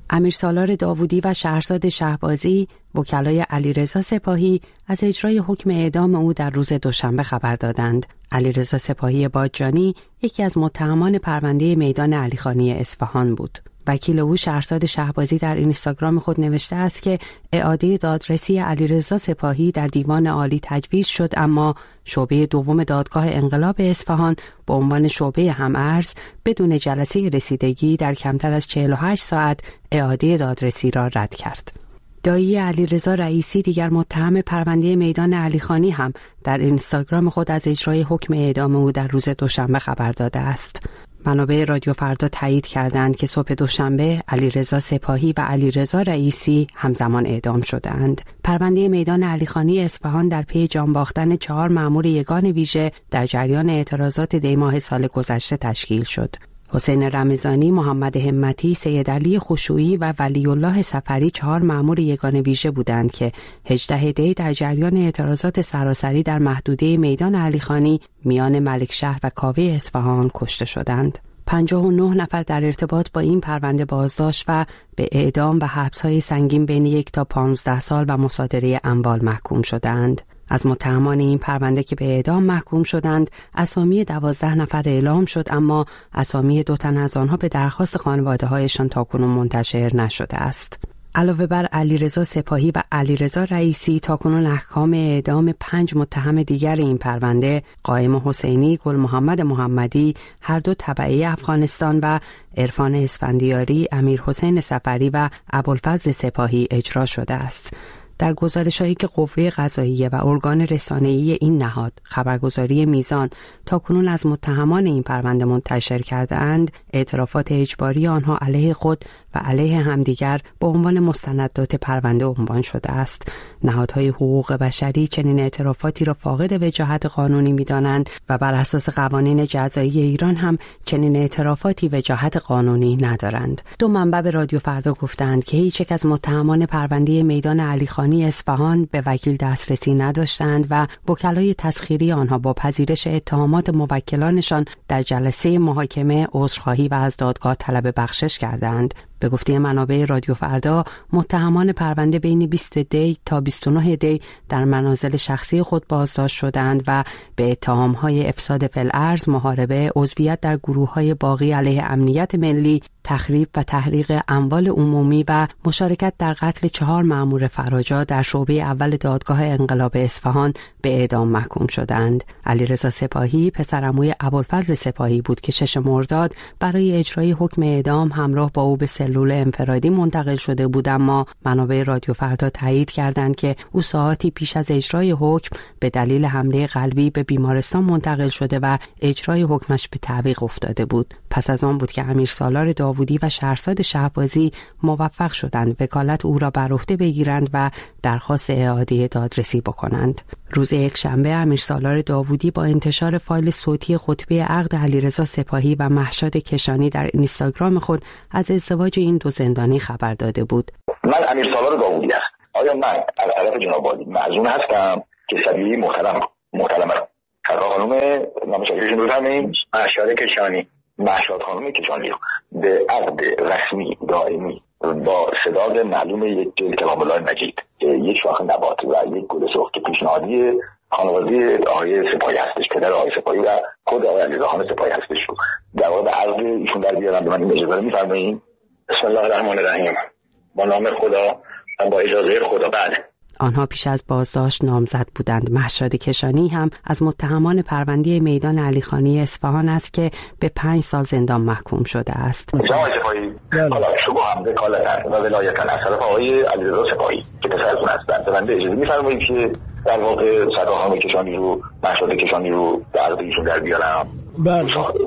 امیر سالار داوودی و شهرزاد شهبازی، وکلای علیرضا سپاهی، از اجرای حکم اعدام او در روز دوشنبه خبر دادند. علیرضا سپاهی بادجانی یکی از متهمان پرونده میدان علیخانی اصفهان بود. وکیل او شهرزاد شهبازی در اینستاگرام خود نوشته است که اعاده دادرسی علیرضا سپاهی در دیوان عالی تجویز شد، اما شعبه دوم دادگاه انقلاب اصفهان به عنوان شعبه هم‌ارز بدون جلسه رسیدگی در کمتر از چهل و هشت ساعت اعاده دادرسی را رد کرد. دایی علیرضا رئیسی، دیگر متهم پرونده میدان علیخانی، هم در اینستاگرام خود از اجرای حکم اعدام او در روز دوشنبه خبر داده است. منابع رادیو فردا تایید کردند که صبح دوشنبه علیرضا سپاهی و علیرضا رئیسی همزمان اعدام شدند. پرونده میدان علیخانی اصفهان در پی جان باختن چهار مأمور یگان ویژه در جریان اعتراضات دی ماه سال گذشته تشکیل شد. حسین رمضانی، محمد همتی، سید علی خشوعی و ولی الله سفری چهار مأمور یگان ویژه بودند که هجدهم دی در جریان اعتراضات سراسری در محدوده میدان علیخانی میان ملکشهر و کاوه اصفهان کشته شدند. پنجاه و نه نفر در ارتباط با این پرونده بازداشت و به اعدام و حبس‌های سنگین بین یک تا پانزده سال و مصادره اموال محکوم شدند. از متهمان این پرونده که به اعدام محکوم شدند، اسامی دوازده نفر اعلام شد، اما اسامی دو تن از آنها به درخواست خانواده‌هایشان تاکنون منتشر نشده است. علاوه بر علیرضا سپاهی و علیرضا رئیسی، تاکنون احکام اعدام پنج متهم دیگر این پرونده، قائم حسینی، گل محمد محمدی، هر دو تبعی افغانستان، و عرفان اسفندیاری، امیر حسین سفری و ابوالفضل سپاهی اجرا شده است. در گزارش‌هایی که قوه قضاییه و ارگان رسانه‌ای این نهاد، خبرگزاری میزان، تاکنون از متهمان این پرونده منتشر کرده‌اند، اعترافات اجباری آنها علیه خود و علیه همدیگر به عنوان مستندات پرونده عنوان شده است. نهادهای حقوق بشری چنین اعترافاتی را فاقد وجاهت قانونی می‌دانند و بر اساس قوانین جزایی ایران هم چنین اعترافاتی وجاهت قانونی ندارند. دو منبع به رادیو فردا گفتند که هیچ یک از متهمان پرونده میدان علیخانی اصفهان به وکیل دسترسی نداشتند و وکلای تسخیری آنها با پذیرش اتهامات موکلانشان در جلسه محاکمه عذرخواهی و از دادگاه طلب بخشش کردند. به گفته منابع رادیو فردا، متهمان پرونده بین بیست دی تا بیست و نه دی در منازل شخصی خود بازداشت شدند و به اتهام‌های افساد فی‌الارض، محاربه، عضویت در گروه‌های باغی علیه امنیت ملی، تخریب و تحریق اموال عمومی و مشارکت در قتل چهار مأمور فراجا در شعبه اول دادگاه انقلاب اصفهان به اعدام محکوم شدند. علیرضا سپاهی پسرعموی ابوالفضل سپاهی بود که شش مرداد برای اجرای حکم اعدام همراه با او به سلول انفرادی منتقل شده بود، اما منابع رادیو فردا تایید کردند که او ساعاتی پیش از اجرای حکم به دلیل حمله قلبی به بیمارستان منتقل شده و اجرای حکمش به تعویق افتاده بود. پس از آن بود که امیر سالار داوودی و شهرزاد شهبازی موفق شدند وکالت او را بر عهده بگیرند و درخواست اعاده دادرسی بکنند. روز یکشنبه امیر سالار داوودی با انتشار فایل صوتی خطبه عقد علیرضا سپاهی و مهشاد کشانی در اینستاگرام خود از ازدواج این دو زندانی خبر داده بود. من امیر سالار داوودی هستم. آیا من از طرف جناب عالی معزون هستم که سبیلی محترم محترم خانم نامشاگردشون رو بفرمایید؟ مهشاد کشانی مهشاد خانم کشانی به عقد رسمی دائمی با صداق معلوم یک جلد کلام‌الله مجید، یک شاخ نبات و یک گل سرخ که پیشنهادی خانواده آقای سپاهی هستش، پدر آقای سپاهی و خود آقای علیرضا خان سپاهی هستش، رو در واقع عقد ایشون در بیارم. به من این اجازه رو می‌فرمایید؟ بسم الله الرحمن الرحیم. با نام خدا و با اجازه خدا. بعد آنها پیش از بازداشت نامزد بودند. مهشاد کشانی هم از متهمان پرونده میدان علیخانی اصفهان است که به پنج سال زندان محکوم شده است. جناب سپاهی، حالا شما هم وکالت و ولایت از طرف آقای علیرضا سپاهی که پسرتون هستند، به من اجازه می‌فرمایید که در واقع صداقام کشانی رو، مهشاد کشانی رو در عقد ایشون در بیارم؟ بله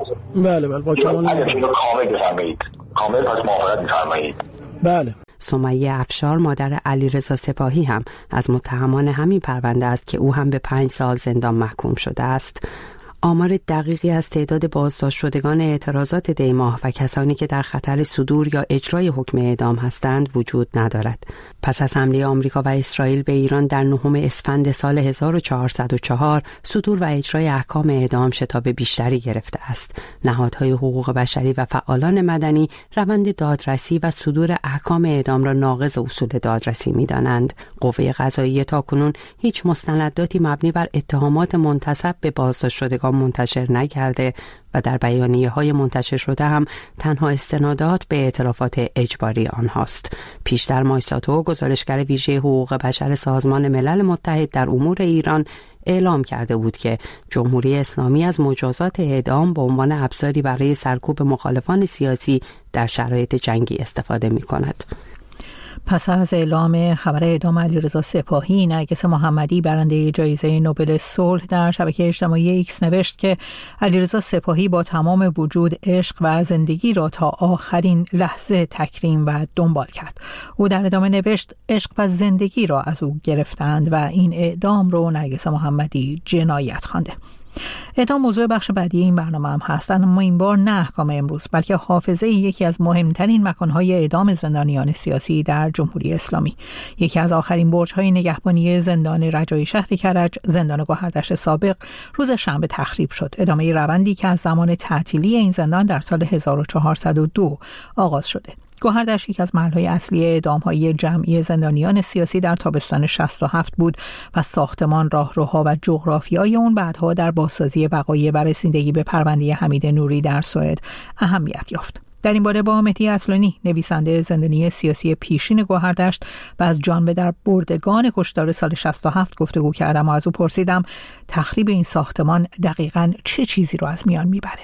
بله بله با کمال اگر اینو کامل بفرمایید، کامل پس موافقت می‌فرمایید؟ بله. سمیه افشار، مادر علیرضا سپاهی، هم از متهمان همین پرونده است که او هم به پنج سال زندان محکوم شده است. آمار دقیقی از تعداد بازداشت شدگان اعتراضات دی ماه و کسانی که در خطر صدور یا اجرای حکم اعدام هستند وجود ندارد. پس از حمله آمریکا و اسرائیل به ایران در نهم اسفند سال هزار و چهارصد و چهار، صدور و اجرای احکام اعدام شتاب بیشتری گرفته است. نهادهای حقوق بشری و فعالان مدنی روند دادرسی و صدور احکام اعدام را ناقض اصول دادرسی می‌دانند. قوه قضاییه تاکنون هیچ مستنداتی مبنی بر اتهامات منتسب به بازداشت شدگان منتشر نکرده و در بیانیه‌های منتشر شده هم تنها استنادات به اعترافات اجباری آنهاست. پیشتر مایساتو، گزارشگر ویژه حقوق بشر سازمان ملل متحد در امور ایران، اعلام کرده بود که جمهوری اسلامی از مجازات اعدام به عنوان ابزاری برای سرکوب مخالفان سیاسی در شرایط جنگی استفاده می‌کند. پس از اعلام خبر اعدام علیرضا سپاهی، نرگس محمدی برنده جایزه نوبل صلح در شبکه اجتماعی ایکس نوشت که علیرضا سپاهی با تمام وجود عشق و زندگی را تا آخرین لحظه تکریم و دنبال کرد. او در ادامه نوشت عشق و زندگی را از او گرفتند و این اعدام رو نرگس محمدی جنایت خوانده. اعدام موضوع بخش بعدی این برنامه هم هستند، اما این بار نه احکام امروز بلکه حافظه یکی از مهمترین مکانهای اعدام زندانیان سیاسی در جمهوری اسلامی. یکی از آخرین برج‌های نگهبانی زندان رجایی شهر کرج، زندان گوهردشت سابق، روز شنبه تخریب شد. ادامه روندی که از زمان تعطیلی این زندان در سال هزار و چهارصد و دو آغاز شده. گوهردشت یک از محل‌های اصلی اعدام‌های جمعی زندانیان سیاسی در تابستان شصت و هفت بود و ساختمان، راهروها و جغرافیای اون بعدها در بازسازی وقایع و رسیدگی به پرونده حمید نوری در سوئد اهمیت یافت. در این باره با مهدی اصلانی، نویسنده زندانی سیاسی پیشین گوهردشت و از جانبه در بردگان کشتار سال شصت و هفت گفتگو کردم و از او پرسیدم تخریب این ساختمان دقیقاً چه چیزی رو از میان میبره.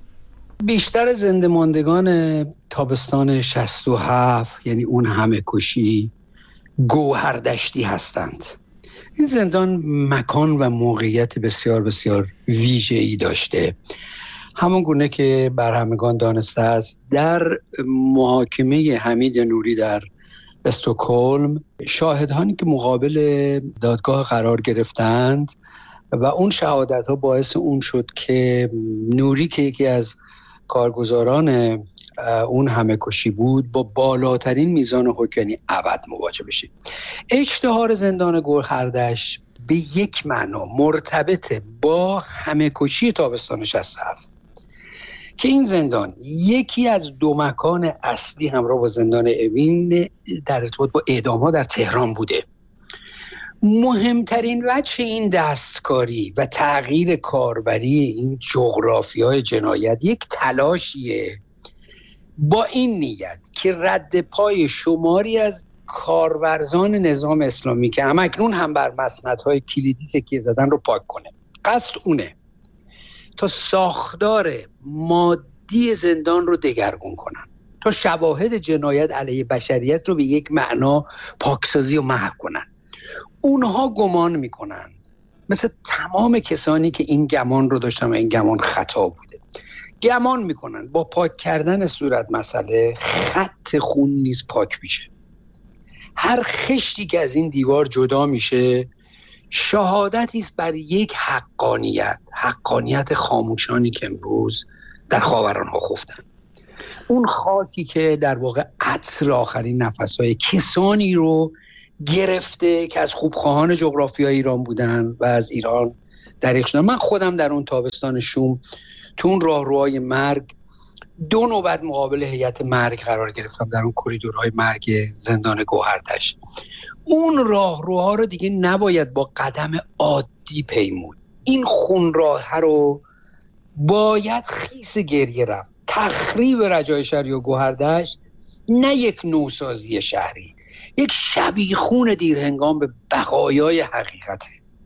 بیشتر زنده ماندگان تابستان شصت و هفت، یعنی اون همه کشی، گوهردشتی هستند. این زندان مکان و موقعیت بسیار بسیار ویژه‌ای داشته. همون گونه که بر همگان دانسته است، در محاکمه حمید نوری در استکهلم، شاهدانی که مقابل دادگاه قرار گرفتند و اون شهادت ها باعث اون شد که نوری که یکی از کارگزاران اون همه کشی بود با بالاترین میزان حکم، یعنی ابد، مواجه بشه. اشتهار زندان گوهردشت به یک معنا مرتبط با همه کشی تابستان شصت و هفت که این زندان یکی از دو مکان اصلی همراه با زندان اوین در ارتباط با اعدام ها در تهران بوده. مهمترین وجه این دستکاری و تغییر کاربری این جغرافیای جنایت یک تلاشیه با این نیت که رد پای شماری از کارورزان نظام اسلامی که همکنون هم بر مسندهای کلیدی تکیه زدن رو پاک کنه. قصد اونه تا ساختار مادی زندان رو دگرگون کنن، تا شواهد جنایت علیه بشریت رو به یک معنا پاکسازی و محو کنن. اونها گمان میکنند، مثل تمام کسانی که این گمان رو داشتن و این گمان خطا بوده، گمان میکنند با پاک کردن صورت مسئله خط خون نیز پاک میشه. هر خشتی که از این دیوار جدا میشه شهادتی است بر یک حقانیت، حقانیت خاموشانی که امروز در خاوران ها خفتن. اون خاکی که در واقع عطر آخرین نفسهای کسانی رو گرفته که از خوبخواهان جغرافیای ایران بودن و از ایران دریغ شدن. من خودم در اون تابستان شوم تو اون راهروهای مرگ دو نوبت مقابل هیئت مرگ قرار گرفتم در اون کریدورهای مرگ زندان گوهردشت. اون راهروها رو دیگه نباید با قدم عادی پیمود. این خون راه رو باید خیس گریه رفت. تخریب رجای شهری و گوهردشت نه یک نوسازی شهری، یک شبیخون دیرهنگام به بقایای حقیقته.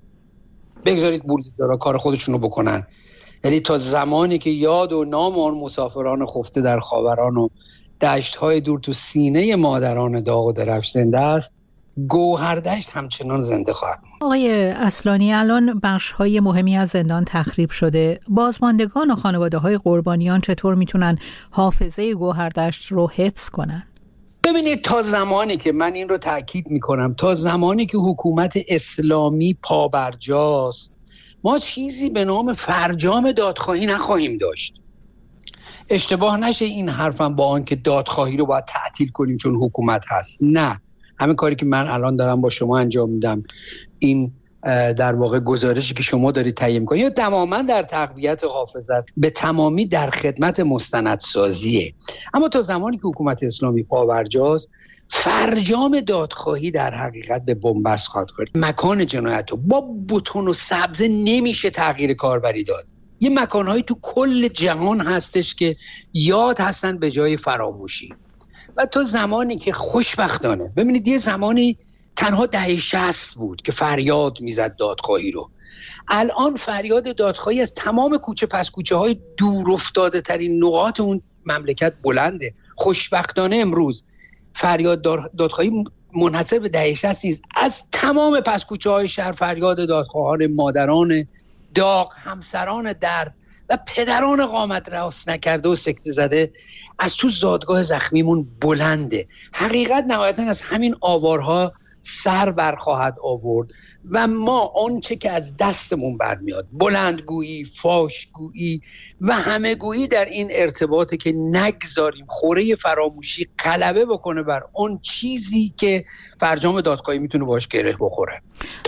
بگذارید بولیدارا کار خودشون رو بکنن. یعنی تا زمانی که یاد و نام آن مسافران خفته در خاوران و دشت‌های دور تو سینه مادران داغ و درفش زنده است، گوهردشت همچنان زنده خواهد ماند. آقای اصلانی، الان بخش‌های مهمی از زندان تخریب شده. بازماندگان و خانواده‌های قربانیان چطور میتونن حافظه گوهردشت رو حفظ کنن؟ ببینید، تا زمانی که من این رو تأکید میکنم، تا زمانی که حکومت اسلامی پابرجاست، ما چیزی به نام فرجام دادخواهی نخواهیم داشت. اشتباه نشه این حرفم با آن که دادخواهی رو باید تعطیل کنیم چون حکومت هست. نه، همین کاری که من الان دارم با شما انجام میدم، این در واقع گزارشی که شما دارید تهیه می‌کنید یا تماما در تقویت حافظه است، به تمامی در خدمت مستندسازیه. اما تا زمانی که حکومت اسلامی پاورجاست، فرجام دادخواهی در حقیقت به بنبست خواهد کرد. مکان جنایت رو با بتون و سبزه نمیشه تغییر کاربری داد. یه مکانهایی تو کل جهان هستش که یاد هستن به جای فراموشی. و تو زمانی که خوشبختانه ببینید یه زمانی تنها دهه شصت بود که فریاد میزد دادخواهی رو. الان فریاد دادخواهی از تمام کوچه پس کوچه های دور افتاده ترین نقاط اون مملکت بلنده. خوشبختانه امروز فریاد دادخواهی منحصر به دهه شصت نیست، از تمام پس کوچه های شهر فریاد دادخواهان مادران داغ، همسران درد و پدران قامت راست نکرده و سکته زده از تو زادگاه زخمیمون بلنده. حقیقت نهایتاً از همین آوارها سر برخواهد آورد و ما آنچه که از دستمون برمیاد، بلندگویی، فاشگویی و همه‌گویی در این ارتباطه که نگذاریم خوره فراموشی غلبه بکنه بر اون چیزی که فرجام دادخواهی میتونه باش گره بخوره.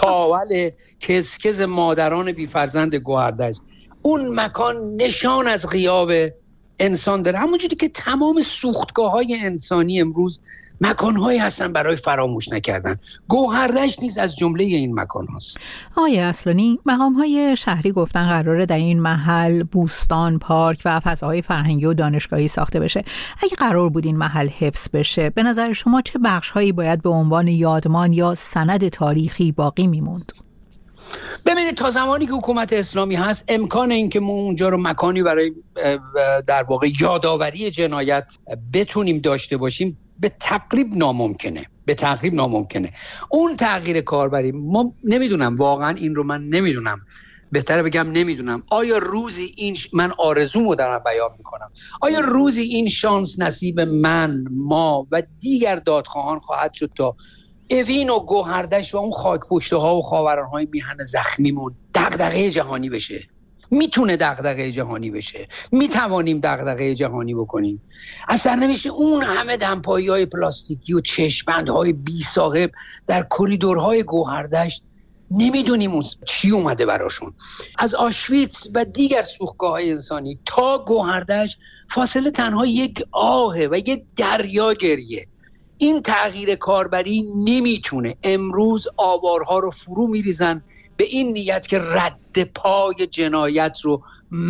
تاول کسکز مادران بیفرزند گوهردشت، اون مکان نشان از غیاب انسان داره، همونجوری که تمام سوختگاه‌های انسانی امروز مکان‌هایی هستن برای فراموش نکردن. گوهردشت نیز از جمله این مکان هاست. آقای اصلانی، مقام‌های شهری گفتن قراره در این محل بوستان، پارک و فضاهای فرهنگی و دانشگاهی ساخته بشه. اگه قرار بود این محل حفظ بشه، به نظر شما چه بخش‌هایی باید به عنوان یادمان یا سند تاریخی باقی میموند؟ ببینید تا زمانی که حکومت اسلامی هست، امکان این که ما اونجا رو مکانی برای در واقع یادآوری جنایت بتونیم داشته باشیم به تقریب ناممکنه. به تقریب ناممکنه. اون تغییر کاربری، ما نمیدونم، واقعا این رو من نمیدونم، بهتره بگم نمیدونم، آیا روزی این ش... من آرزومو دارم بیان میکنم، آیا روزی این شانس نصیب من، ما و دیگر دادخواهان خواهد شد تا اوین و گوهردشت و اون خاک پشته ها و خاوران های میهن زخمیمون دغدغه جهانی بشه؟ میتونه دغدغه جهانی بشه، میتوانیم دغدغه جهانی بکنیم. اثر نمیشه اون همه دمپایی های پلاستیکی و چشمند های بی صاحب در کریدورهای گوهردشت، نمیدونیم چی اومده براشون. از آشویتس و دیگر سوختگاه های انسانی تا گوهردشت فاصله تنها یک آهه و یک دریا گریه. این تغییر کاربری نمیتونه. امروز آوارها رو فرو میریزن به این نیت که رد پای جنایت رو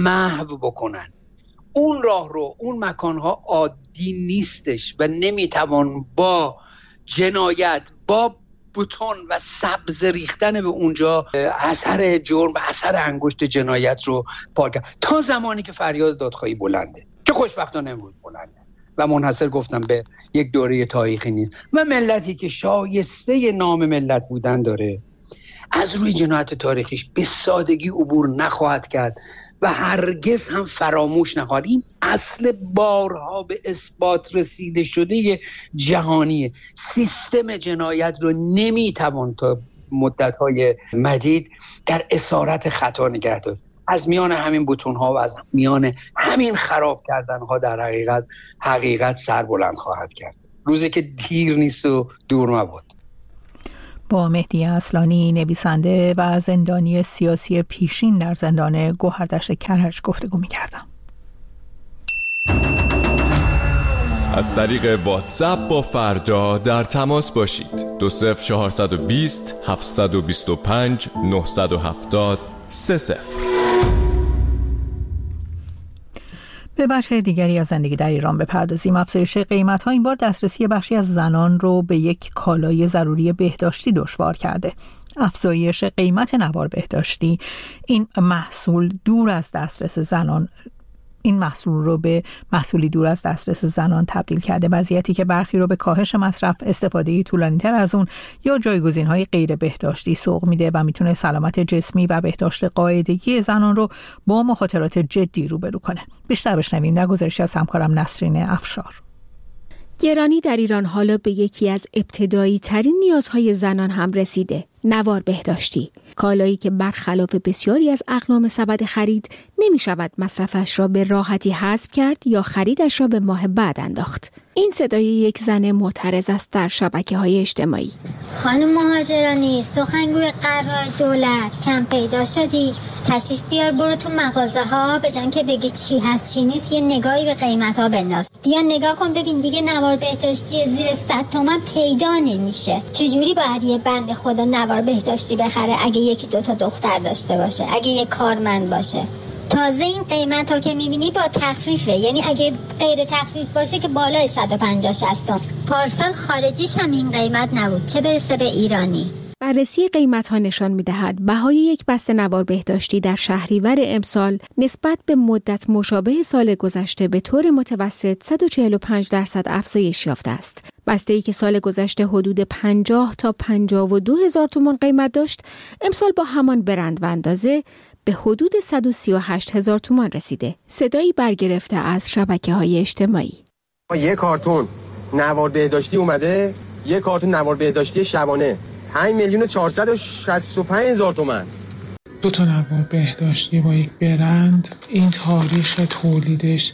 محو بکنن. اون راه رو، اون مکانها عادی نیستش و نمیتوان با جنایت، با بوتون و سبز ریختن به اونجا اثر جرم و اثر انگشت جنایت رو پاک کرد تا زمانی که فریاد دادخواهی بلنده، که خوشبختانه امروز بلنده و منحصر گفتم به یک دوره تاریخی نیست و ملتی که شایسته نام ملت بودن داره از روی جنایت تاریخیش به سادگی عبور نخواهد کرد و هرگز هم فراموش نخواهد. این اصل بارها به اثبات رسیده شده جهانیه. سیستم جنایت رو نمیتوان تا مدت‌های مدید در اسارت خطا نگه داشت. از میان همین بتون‌ها و از میان همین خراب کردن‌ها در حقیقت حقیقت سر بلند خواهد کرد. روزی که دیر نیست و دور مباد. با مهدی اصلانی، نویسنده و زندانی سیاسی پیشین در زندان گوهردشت کرج گفتگو می‌کردم. از طریق واتساپ با فردا در تماس باشید. دو صفر چهارصد و بیست هفتصد و بیست و پنج نهصد و هفتاد سه صفر. به بخش دیگری از زندگی در ایران بپردازیم. افزایش قیمت‌ها این بار دسترسی بخشی از زنان رو به یک کالای ضروری بهداشتی دشوار کرده. افزایش قیمت نوار بهداشتی این محصول دور از دسترس زنان این محصول رو به محصولی دور از دسترس زنان تبدیل کرده، وضعیتی که برخی رو به کاهش مصرف، استفاده طولانی‌تر از اون یا جایگزین‌های غیر بهداشتی سوق میده و میتونه سلامت جسمی و بهداشت قاعدگی زنان رو با مخاطرات جدی روبرو کنه. بیشتر بشنویم در گزارشی از همکارم نسرین افشار. گرانی در ایران حالا به یکی از ابتدایی ترین نیازهای زنان هم رسیده. نوار بهداشتی، کالایی که برخلاف بسیاری از اقلام سبد خرید نمی شود مصرفش را به راحتی حذف کرد یا خریدش را به ماه بعد انداخت. این صدای یک زن معترض است در شبکه‌های اجتماعی. خانم مهاجرانی، سخنگوی قرار دولت، کم پیدا شدی، تشریف بیار برو تو مغازه ها، به جای که بگی چی هست چی نیست یه نگاهی به قیمت ها بنداز. بیا نگاه کن ببین دیگه نوار بهداشتی زیر صد تومن پیدا نمیشه. چجوری باید یه بنده خدا نوار بهداشتی بخره اگه یکی دوتا دختر داشته باشه، اگه یه کارمند باشه؟ تازه این قیمت ها که میبینی با تخفیفه، یعنی اگه غیر تخفیف باشه که بالای صد و پنجاه شصت تومن. پارسال خارجیش هم این قیمت نبود، چه برسه به ایرانی. بررسی قیمت ها نشان می دهد بهای یک بسته نوار بهداشتی در شهریور امسال نسبت به مدت مشابه سال گذشته به طور متوسط صد و چهل و پنج درصد افزایش یافته است. بسته‌ای که سال گذشته حدود پنجاه تا پنجاه و دو هزار تومان قیمت داشت، امسال با همان برند و اندازه به حدود صد و سی و هشت هزار تومان رسیده. صدایی برگرفته از شبکه‌های اجتماعی. یک کارتون نوار بهداشتی اومده، یک کارتون نوار بهداشتی شبانه پنج میلیون و چهارصد و شصت و پنج هزار تومان. دو تا نوار بهداشتی با یک برند، این تاریخ تولیدش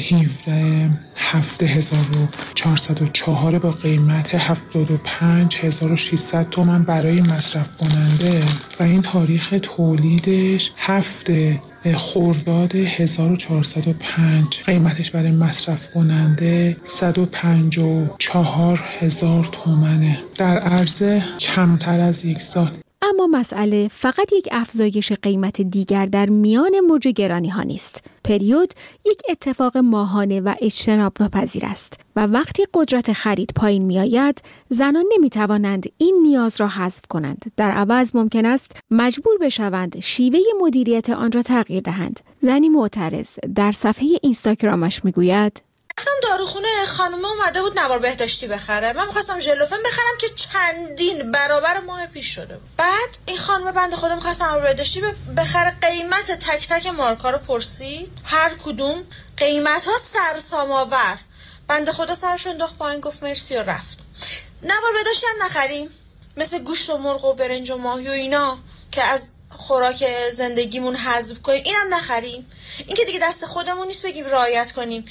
هفده هفته هزار و چهارصد و چهار با قیمت هفتاد و پنج هزار و ششصد تومان برای مصرف کننده و این تاریخ تولیدش هفته خرداد هزار و چهارصد و پنج، قیمتش برای مصرف کننده صد و پنجاه و چهار هزار تومانه در عرض کمتر از یک سال. اما مسئله فقط یک افزایش قیمت دیگر در میان موج گرانی ها نیست. پریود یک اتفاق ماهانه و اجتناب ناپذیر است و وقتی قدرت خرید پایین می آید، زنان نمی توانند این نیاز را حذف کنند. در عوض ممکن است مجبور بشوند شیوه مدیریت آن را تغییر دهند. زنی معترض در صفحه اینستاگرامش می گوید: رفتم داروخونه، خانومه اومده بود نوار بهداشتی بخره. من می‌خواستم ژلوفن بخرم که چندین برابر ماه پیش شده بود. بعد این خانومه بنده خدا می‌خواست نوار بهداشتی بخره، قیمت تک تک مارکا رو پرسید، هر کدوم قیمت‌ها سرسام‌آور. بنده خدا سرش انداخت پایین، گفت مرسی و رفت. نوار بهداشتی هم نخریم، مثل گوشت و مرغ و برنج و ماهی و اینا که از خوراک زندگیمون حذف کنیم، اینم نخریم. این که دیگه دست خودمون نیست بگیم رعایت کنیم.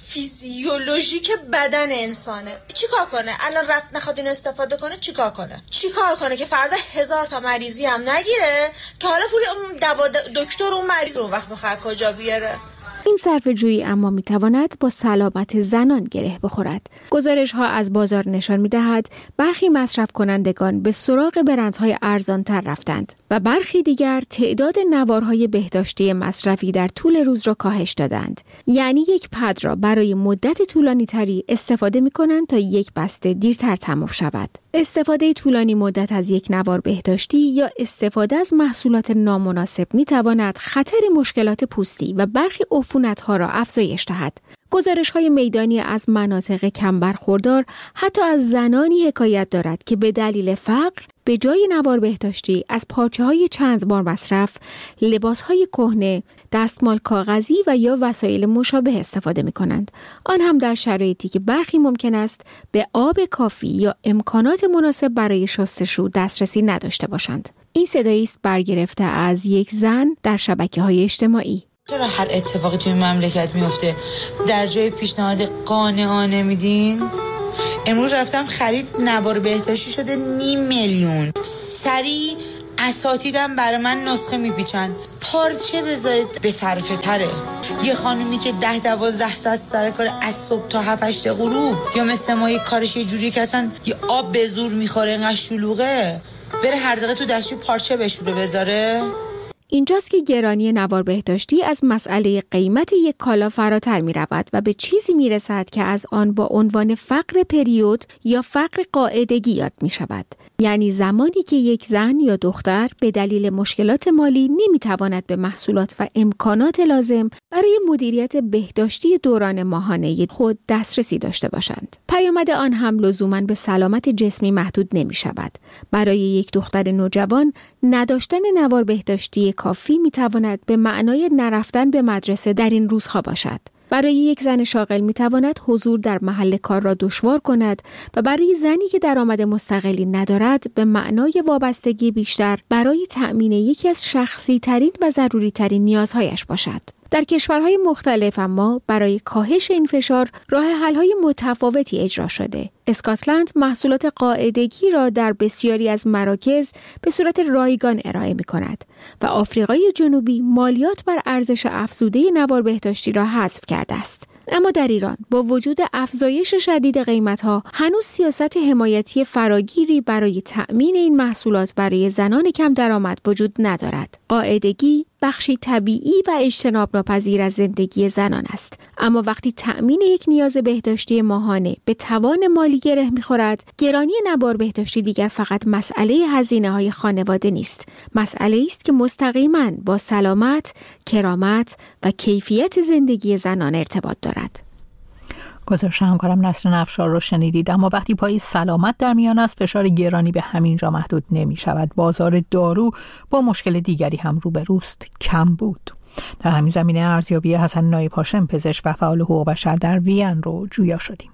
فیزیولوژیک بدن انسانه. چیکار کنه؟ الان رفت نخواد این استفاده کنه، چیکار کنه؟ چیکار کنه که فردا هزار تا مریضی هم نگیره که حالا پول اون دوا دکتر اون مریض رو وقت بخواد کجا بیاره؟ این صرفه‌جویی اما میتواند با سلامت زنان گره بخورد. گزارش ها از بازار نشان میدهد برخی مصرف کنندگان به سراغ برندهای ارزانتر رفتند و برخی دیگر تعداد نوارهای بهداشتی مصرفی در طول روز را کاهش دادند. یعنی یک پد را برای مدت طولانی تری استفاده می کنند تا یک بسته دیرتر تمام شود. استفاده طولانی مدت از یک نوار بهداشتی یا استفاده از محصولات نامناسب می تواند خطر مشکلات پوستی و برخی عفونت‌ها را افزایش دهد. گزارش‌های میدانی از مناطق کم برخوردار حتی از زنانی حکایت دارد که به دلیل فقر به جای نوار بهداشتی از پارچه‌های چند بار مصرف، لباس‌های کهنه، دستمال کاغذی و یا وسایل مشابه استفاده می‌کنند. آن هم در شرایطی که برخی ممکن است به آب کافی یا امکانات مناسب برای شستشو دسترسی نداشته باشند. این صدایی است برگرفته از یک زن در شبکه‌های اجتماعی. چرا هر اتفاقی توی مملکت میفته در جای پیشنهاد قانعانه میدین؟ امروز رفتم خرید نوار بهداشتی شده نیم میلیون. سریع اساتیدم برای من نسخه میپیچن. پارچه بذارید به صرفه تره. یه خانومی که ده دوازده ساعت سر کار از صبح تا هفت هشت غروب، یا مثل ما یه کارش یه جوری که اصلا یه آب به زور میخوره اینقدر شلوغه، بره هر دقیقه تو دستشوی پارچه بشوره بذاره. اینجاست که گرانی نوار بهداشتی از مسئله قیمت یک کالا فراتر می رود و به چیزی می رسد که از آن با عنوان فقر پریود یا فقر قاعدگی یاد می شود. یعنی زمانی که یک زن یا دختر به دلیل مشکلات مالی نمی تواند به محصولات و امکانات لازم برای مدیریت بهداشتی دوران ماهانه خود دسترسی داشته باشند. پیامد آن هم لزوماً به سلامت جسمی محدود نمی شود. برای یک دختر نوجوان نداشتن نوار بهداشتی کافی می تواند به معنای نرفتن به مدرسه در این روزها باشد. برای یک زن شاغل میتواند حضور در محل کار را دشوار کند و برای زنی که درآمد مستقلی ندارد به معنای وابستگی بیشتر برای تأمین یکی از شخصی ترین و ضروری ترین نیازهایش باشد. در کشورهای مختلف اما برای کاهش این فشار راه حل‌های متفاوتی اجرا شده. اسکاتلند محصولات قاعدگی را در بسیاری از مراکز به صورت رایگان ارائه می‌کند و آفریقای جنوبی مالیات بر ارزش افزوده نوار بهداشتی را حذف کرده است. اما در ایران با وجود افزایش شدید قیمت‌ها هنوز سیاست حمایتی فراگیری برای تأمین این محصولات برای زنان کم درآمد وجود ندارد. قاعدگی بخشی طبیعی و اجتناب ناپذیر از زندگی زنان است. اما وقتی تأمین یک نیاز بهداشتی ماهانه به توان مالی گره می‌خورد، گرانی نوار بهداشتی دیگر فقط مسئله هزینه‌های خانواده نیست. مسئله است که مستقیماً با سلامت، کرامت و کیفیت زندگی زنان ارتباط دارد. گزارش همکارم نسرین افشار رو شنیدید. اما وقتی پای سلامت در میان است، فشار گرانی به همین جا محدود نمی شود. بازار دارو با مشکل دیگری هم روبروست: کم بود. در همین زمینه ارزیابی حسن نایب هاشم، پزشک و فعال حقوق بشر در وین رو جویا شدیم.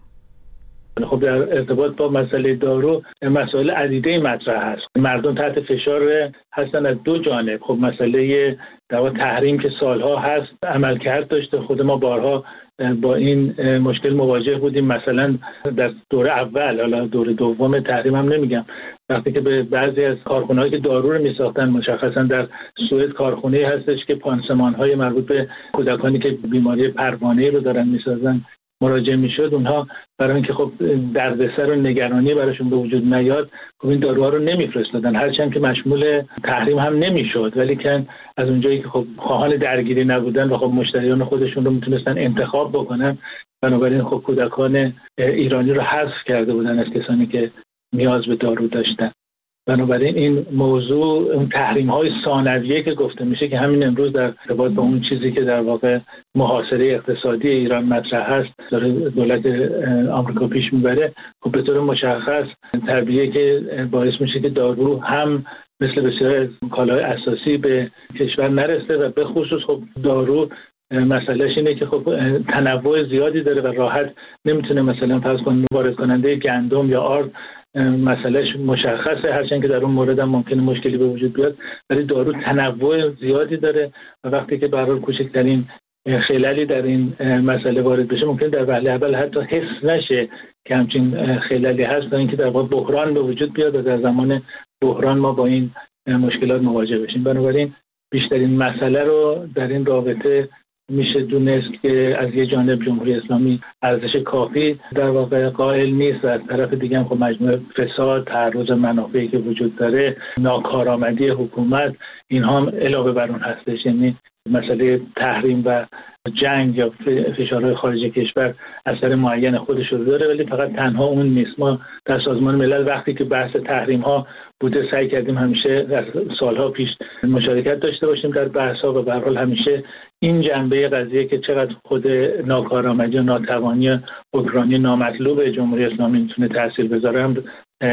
خب در ارتباط با مسئله دارو مسائل عدیده مطرح هست. مردم تحت فشار هستن از دو جانب. خب مسئله دوا تحریم که سالها هست عملکرد داشته. خود ما بارها با این مشکل مواجه بودیم. مثلا در دوره اول، حالا دوره دوم تحریم هم نمیگم، وقتی که به بعضی از کارخونه‌هایی که دارو رو میساختن، مشخصا در سوئد کارخونه‌ای هستش که پانسمان‌های مربوط به کودکانی که بیماری پروانه‌ای رو دارن میسازن مراجعه میشد، اونها برای اینکه خب دردسر و نگرانی براشون به وجود نیاد، خب این داروها رو نمیفرستادن، هرچند که مشمول تحریم هم نمیشد، ولی که از اونجایی که خب خواهان درگیری نبودن و خب مشتریان خودشون رو میتونستن انتخاب بکنن، بنابراین خب کودکان ایرانی رو حذف کرده بودن از کسانی که نیاز به دارو داشتن. بنابراین این موضوع اون تحریم‌های ثانویه که گفته میشه که همین امروز در ارتباط با اون چیزی که در واقع محاصره اقتصادی ایران مطرح هست داره دولت آمریکا پیش میبره، خب به طور مشخص طبیعیه که باعث میشه که دارو هم مثل بسیار از کالاهای اساسی به کشور نرسه و به خصوص خب دارو مسئلهش اینه که خب تنوع زیادی داره و راحت نمیتونه مثلا فرض کن وارد کننده گندم یا آرد مسئلهش مشخصه، هرچند که در اون مورد هم ممکنه مشکلی به وجود بیاد، ولی دارو تنوع زیادی داره و وقتی که به هر حال کوچکترین خللی در این مسئله وارد بشه ممکن در وهله اول حتی حس نشه که همچین خللی هست تا اینکه در واقع بحران به وجود بیاد و در زمان بحران ما با این مشکلات مواجه بشیم. بنابراین بیشترین مسئله رو در این رابطه میشه دونست که از یه جانب جمهوری اسلامی ارزش کافی در واقع قائل نیست و از طرف دیگه هم خب مجموعه فساد، تعرض منافعی که وجود داره، ناکارآمدی حکومت، اینها هم علاوه بر اون هستش. یعنی مسئله تحریم و جنگ یا فشارهای خارج کشور اثر معین خودش رو داره، ولی فقط تنها اون نیست. ما در سازمان ملل وقتی که بحث تحریم ها بوده سعی کردیم همیشه در سالها پیش مشارکت داشته باشیم در بحث ها و به هر حال همیشه این جنبه قضیه که چقدر خود ناکارآمدی و ناتوانی حکمرانی نامطلوب جمهوری اسلامی میتونه تاثیر بذاره هم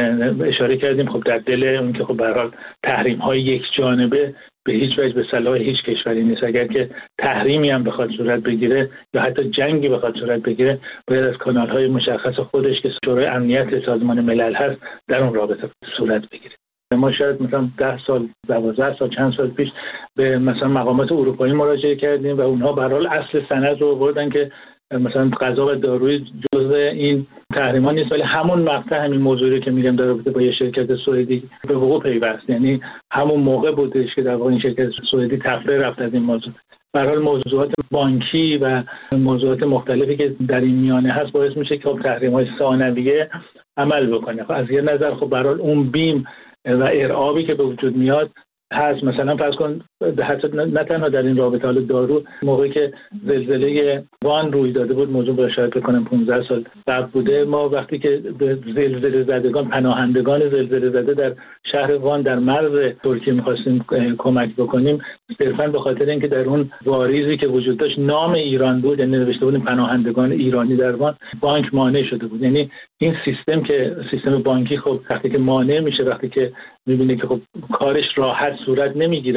اشاره کردیم. خب در دل اون که خب به هر حال تحریم های یک جانبه به هیچ وجه به صلاح هیچ کشوری نیست. اگر که تحریمی هم بخواد صورت بگیره یا حتی جنگی بخواد صورت بگیره باید از کانال‌های مشخص خودش که شورای امنیت سازمان ملل هست در اون رابطه صورت بگیره. ما شاید مثلا ده سال، دوازده سال، چند سال پیش به مثلا مقامات اروپایی مراجعه کردیم و اونها به هر حال اصل سند رو آوردن که مثلا غذا و داروی جزء این تحریما نیست، ولی همون مقطع همین موضوعی که میگم در رابطه با یه شرکت سوئدی به وقوع پیوست. یعنی همون موقع بودش که در واقع این شرکت سوئدی تفره رفت از این موضوع. به هر حال موضوعات بانکی و موضوعات مختلفی که در این میانه هست باعث میشه که تحریم‌های ثانویه عمل بکنه. از یه نظر خب به هر حال اون بیم و ارعابی که به وجود میاد هست. مثلا فرض کن حتی نه تنها در این رابطه حال دارو، موقعی که زلزله وان روی داده بود، موضوع به شاید بکنم پانزده سال قبل بوده، ما وقتی که به زلزله زدگان، پناهندگان زلزله زده در شهر وان در مرز ترکیه می‌خواستیم کمک بکنیم، صرفاً به خاطر اینکه در اون واریزی که وجود داشت نام ایران بود، یعنی نوشته بودیم پناهندگان ایرانی در وان، بانک مانع شده بود. یعنی این سیستم که سیستم بانکی خب وقتی که مانع میشه، وقتی که می‌بینه که خب کارش راحت صورت نمیگیره با یک کشور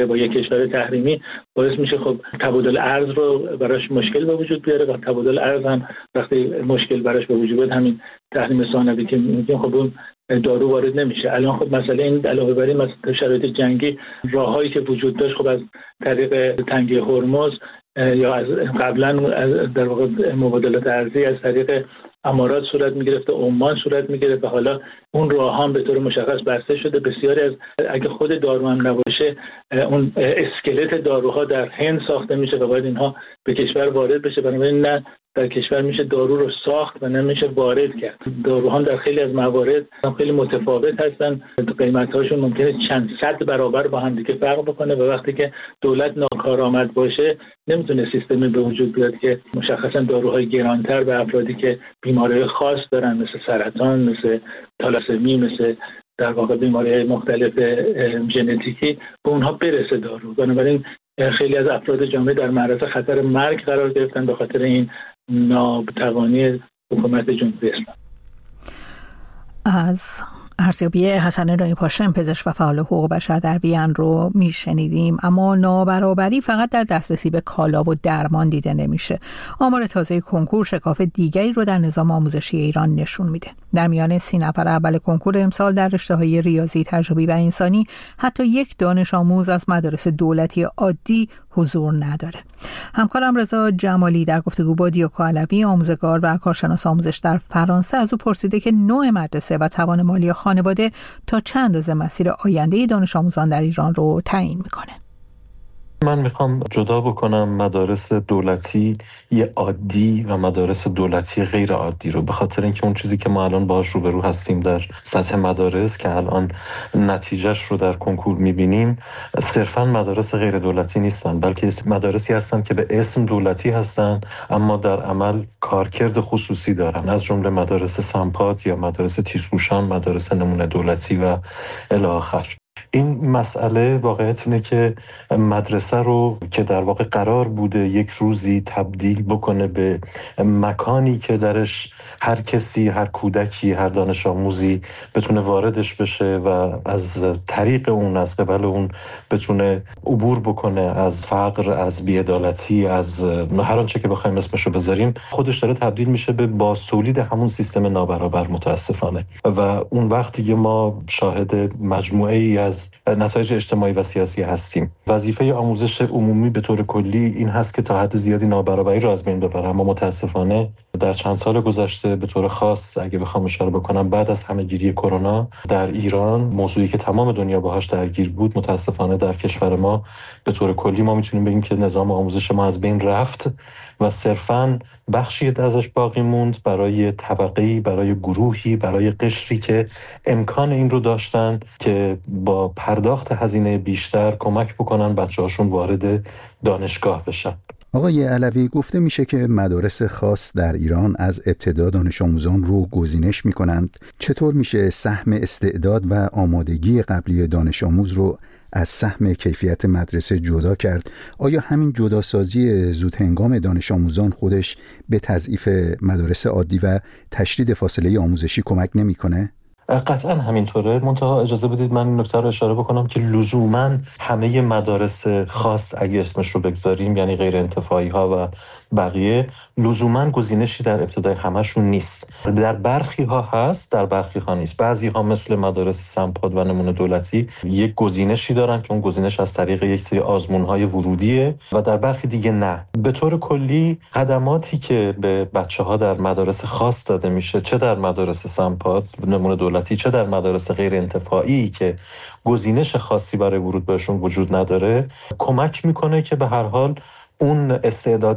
کشور تحریمی باعث میشه خب تبادل ارز رو براش مشکل به وجود بیاره و تبادل ارز هم وقتی مشکل براش به وجود بیاد همین تحریم ثانوی که میگیم خب اون دارو وارد نمیشه. الان خب مسئله این علاوه بر این مثلا شرایط جنگی راههایی که وجود داشت خب از طریق تنگه هرمز یا از قبلا در واقع مبادلات ارزی از طریق امارات صورت میگرفت، عمان صورت میگرفت و حالا اون راه هم به طور مشخص بسته شده. بسیاری از اگه خود دارو هم نباشه اون اسکلت داروها در هند ساخته میشه و باید اینها به کشور وارد بشه، بنابراین نه در کشور میشه دارو رو ساخت و نمیشه وارد کرد. داروها در خیلی از موارد خیلی متفاوت هستن، قیمت‌هاشون ممکنه چند صد برابر با هم دیگه فرق بکنه و وقتی که دولت ناکارآمد باشه نمیتونه سیستمی به وجود بیاد که مشخصا داروهای گرانتر به افرادی که بیماری‌های خاص دارن مثل سرطان، مثل تالاسمی، مثل در واقع بیماری‌های مختلف ژنتیکی به اونها برسه دارو. بنابراین خیلی از افراد جامعه در معرض خطر مرگ قرار گرفتن به خاطر این ناتوانی حکومت جمهوری اسلامی. از ارزیابی حسن رای پاشم، پزشک و فعال حقوق بشر در وین رو میشنیدیم. اما نابرابری فقط در دسترسی به کالا و درمان دیده نمیشه. آمار تازه کنکور شکاف دیگری رو در نظام آموزشی ایران نشون میده. در میان سی نفر اول کنکور امسال در رشته‌های ریاضی، تجربی و انسانی حتی یک دانش آموز از مدارس دولتی عادی حضور نداره. همکارم رضا جمالی در گفتگو با دیوکو علوی، آموزگار و کارشناس آموزش در فرانسه، از او پرسیده که نوع مدرسه و توان مالی خانواده تا چند اندازه مسیر آینده دانش آموزان در ایران رو تعیین میکنه. من میخوام جدا بکنم مدارس دولتی یه عادی و مدارس دولتی غیر عادی رو، به خاطر اینکه اون چیزی که ما الان باهاش روبرو هستیم در سطح مدارس که الان نتیجهش رو در کنکور میبینیم صرفا مدارس غیر دولتی نیستن، بلکه مدارسی هستن که به اسم دولتی هستن اما در عمل کارکرد خصوصی دارن، از جمله مدارس سمپات یا مدارس تیزهوشان، مدارس نمونه دولتی و الی آخر. این مسئله واقعیت اینه که مدرسه رو که در واقع قرار بوده یک روزی تبدیل بکنه به مکانی که درش هر کسی، هر کودکی، هر دانش آموزی بتونه واردش بشه و از طریق اون، از قبل اون بتونه عبور بکنه از فقر، از بی‌عدالتی، از هر آنچه که بخوایم اسمشو بذاریم، خودش داره تبدیل میشه به بازتولید همون سیستم نابرابر متاسفانه. و اون وقتی که ما شاهد مجموعه ای از نتایج اجتماعی و سیاسی هستیم. وظیفه آموزش عمومی به طور کلی این هست که تا حد زیادی نابرابری رو از بین ببره، اما متاسفانه در چند سال گذشته به طور خاص اگه بخوام اشاره بکنم بعد از همه‌گیری کرونا در ایران، موضوعی که تمام دنیا باهاش درگیر بود، متاسفانه در کشور ما به طور کلی ما میتونیم بگیم که نظام آموزش ما از بین رفت و صرفاً بخشی ازش باقی موند برای طبقه‌ای، برای گروهی، برای قشری که امکان این رو داشتن که با پرداخت هزینه بیشتر کمک بکنن بچه‌هاشون وارد دانشگاه بشن. آقای علوی، گفته میشه که مدارس خاص در ایران از ابتدا دانش آموزان رو گزینش میکنند. چطور میشه سهم استعداد و آمادگی قبلی دانش آموز رو از سهم کیفیت مدرسه جدا کرد؟ آیا همین جداسازی زود هنگام دانش آموزان خودش به تضعیف مدارس عادی و تشدید فاصله آموزشی کمک نمیکنه؟ قطعا همینطوره. منتها اجازه بدید من این نکته رو اشاره بکنم که لزوما همه مدارس خاص اگه اسمش رو بگذاریم، یعنی غیر انتفاعی ها و بقیه، لزوما گزینشی در ابتدای همشون نیست. در برخی ها هست، در برخی ها نیست. بعضی ها مثل مدارس سمپاد و نمونه دولتی یک گزینشی دارن که اون گزینش از طریق یک سری آزمون های ورودیه و در برخی دیگه نه. به طور کلی خدماتی که به بچه ها در مدارس خاص داده میشه، چه در مدارس سمپاد نمونه دولتی چه در مدارس غیر انتفاعی که گزینش خاصی برای ورود بهشون وجود نداره، کمک میکنه که به هر حال اون استعداد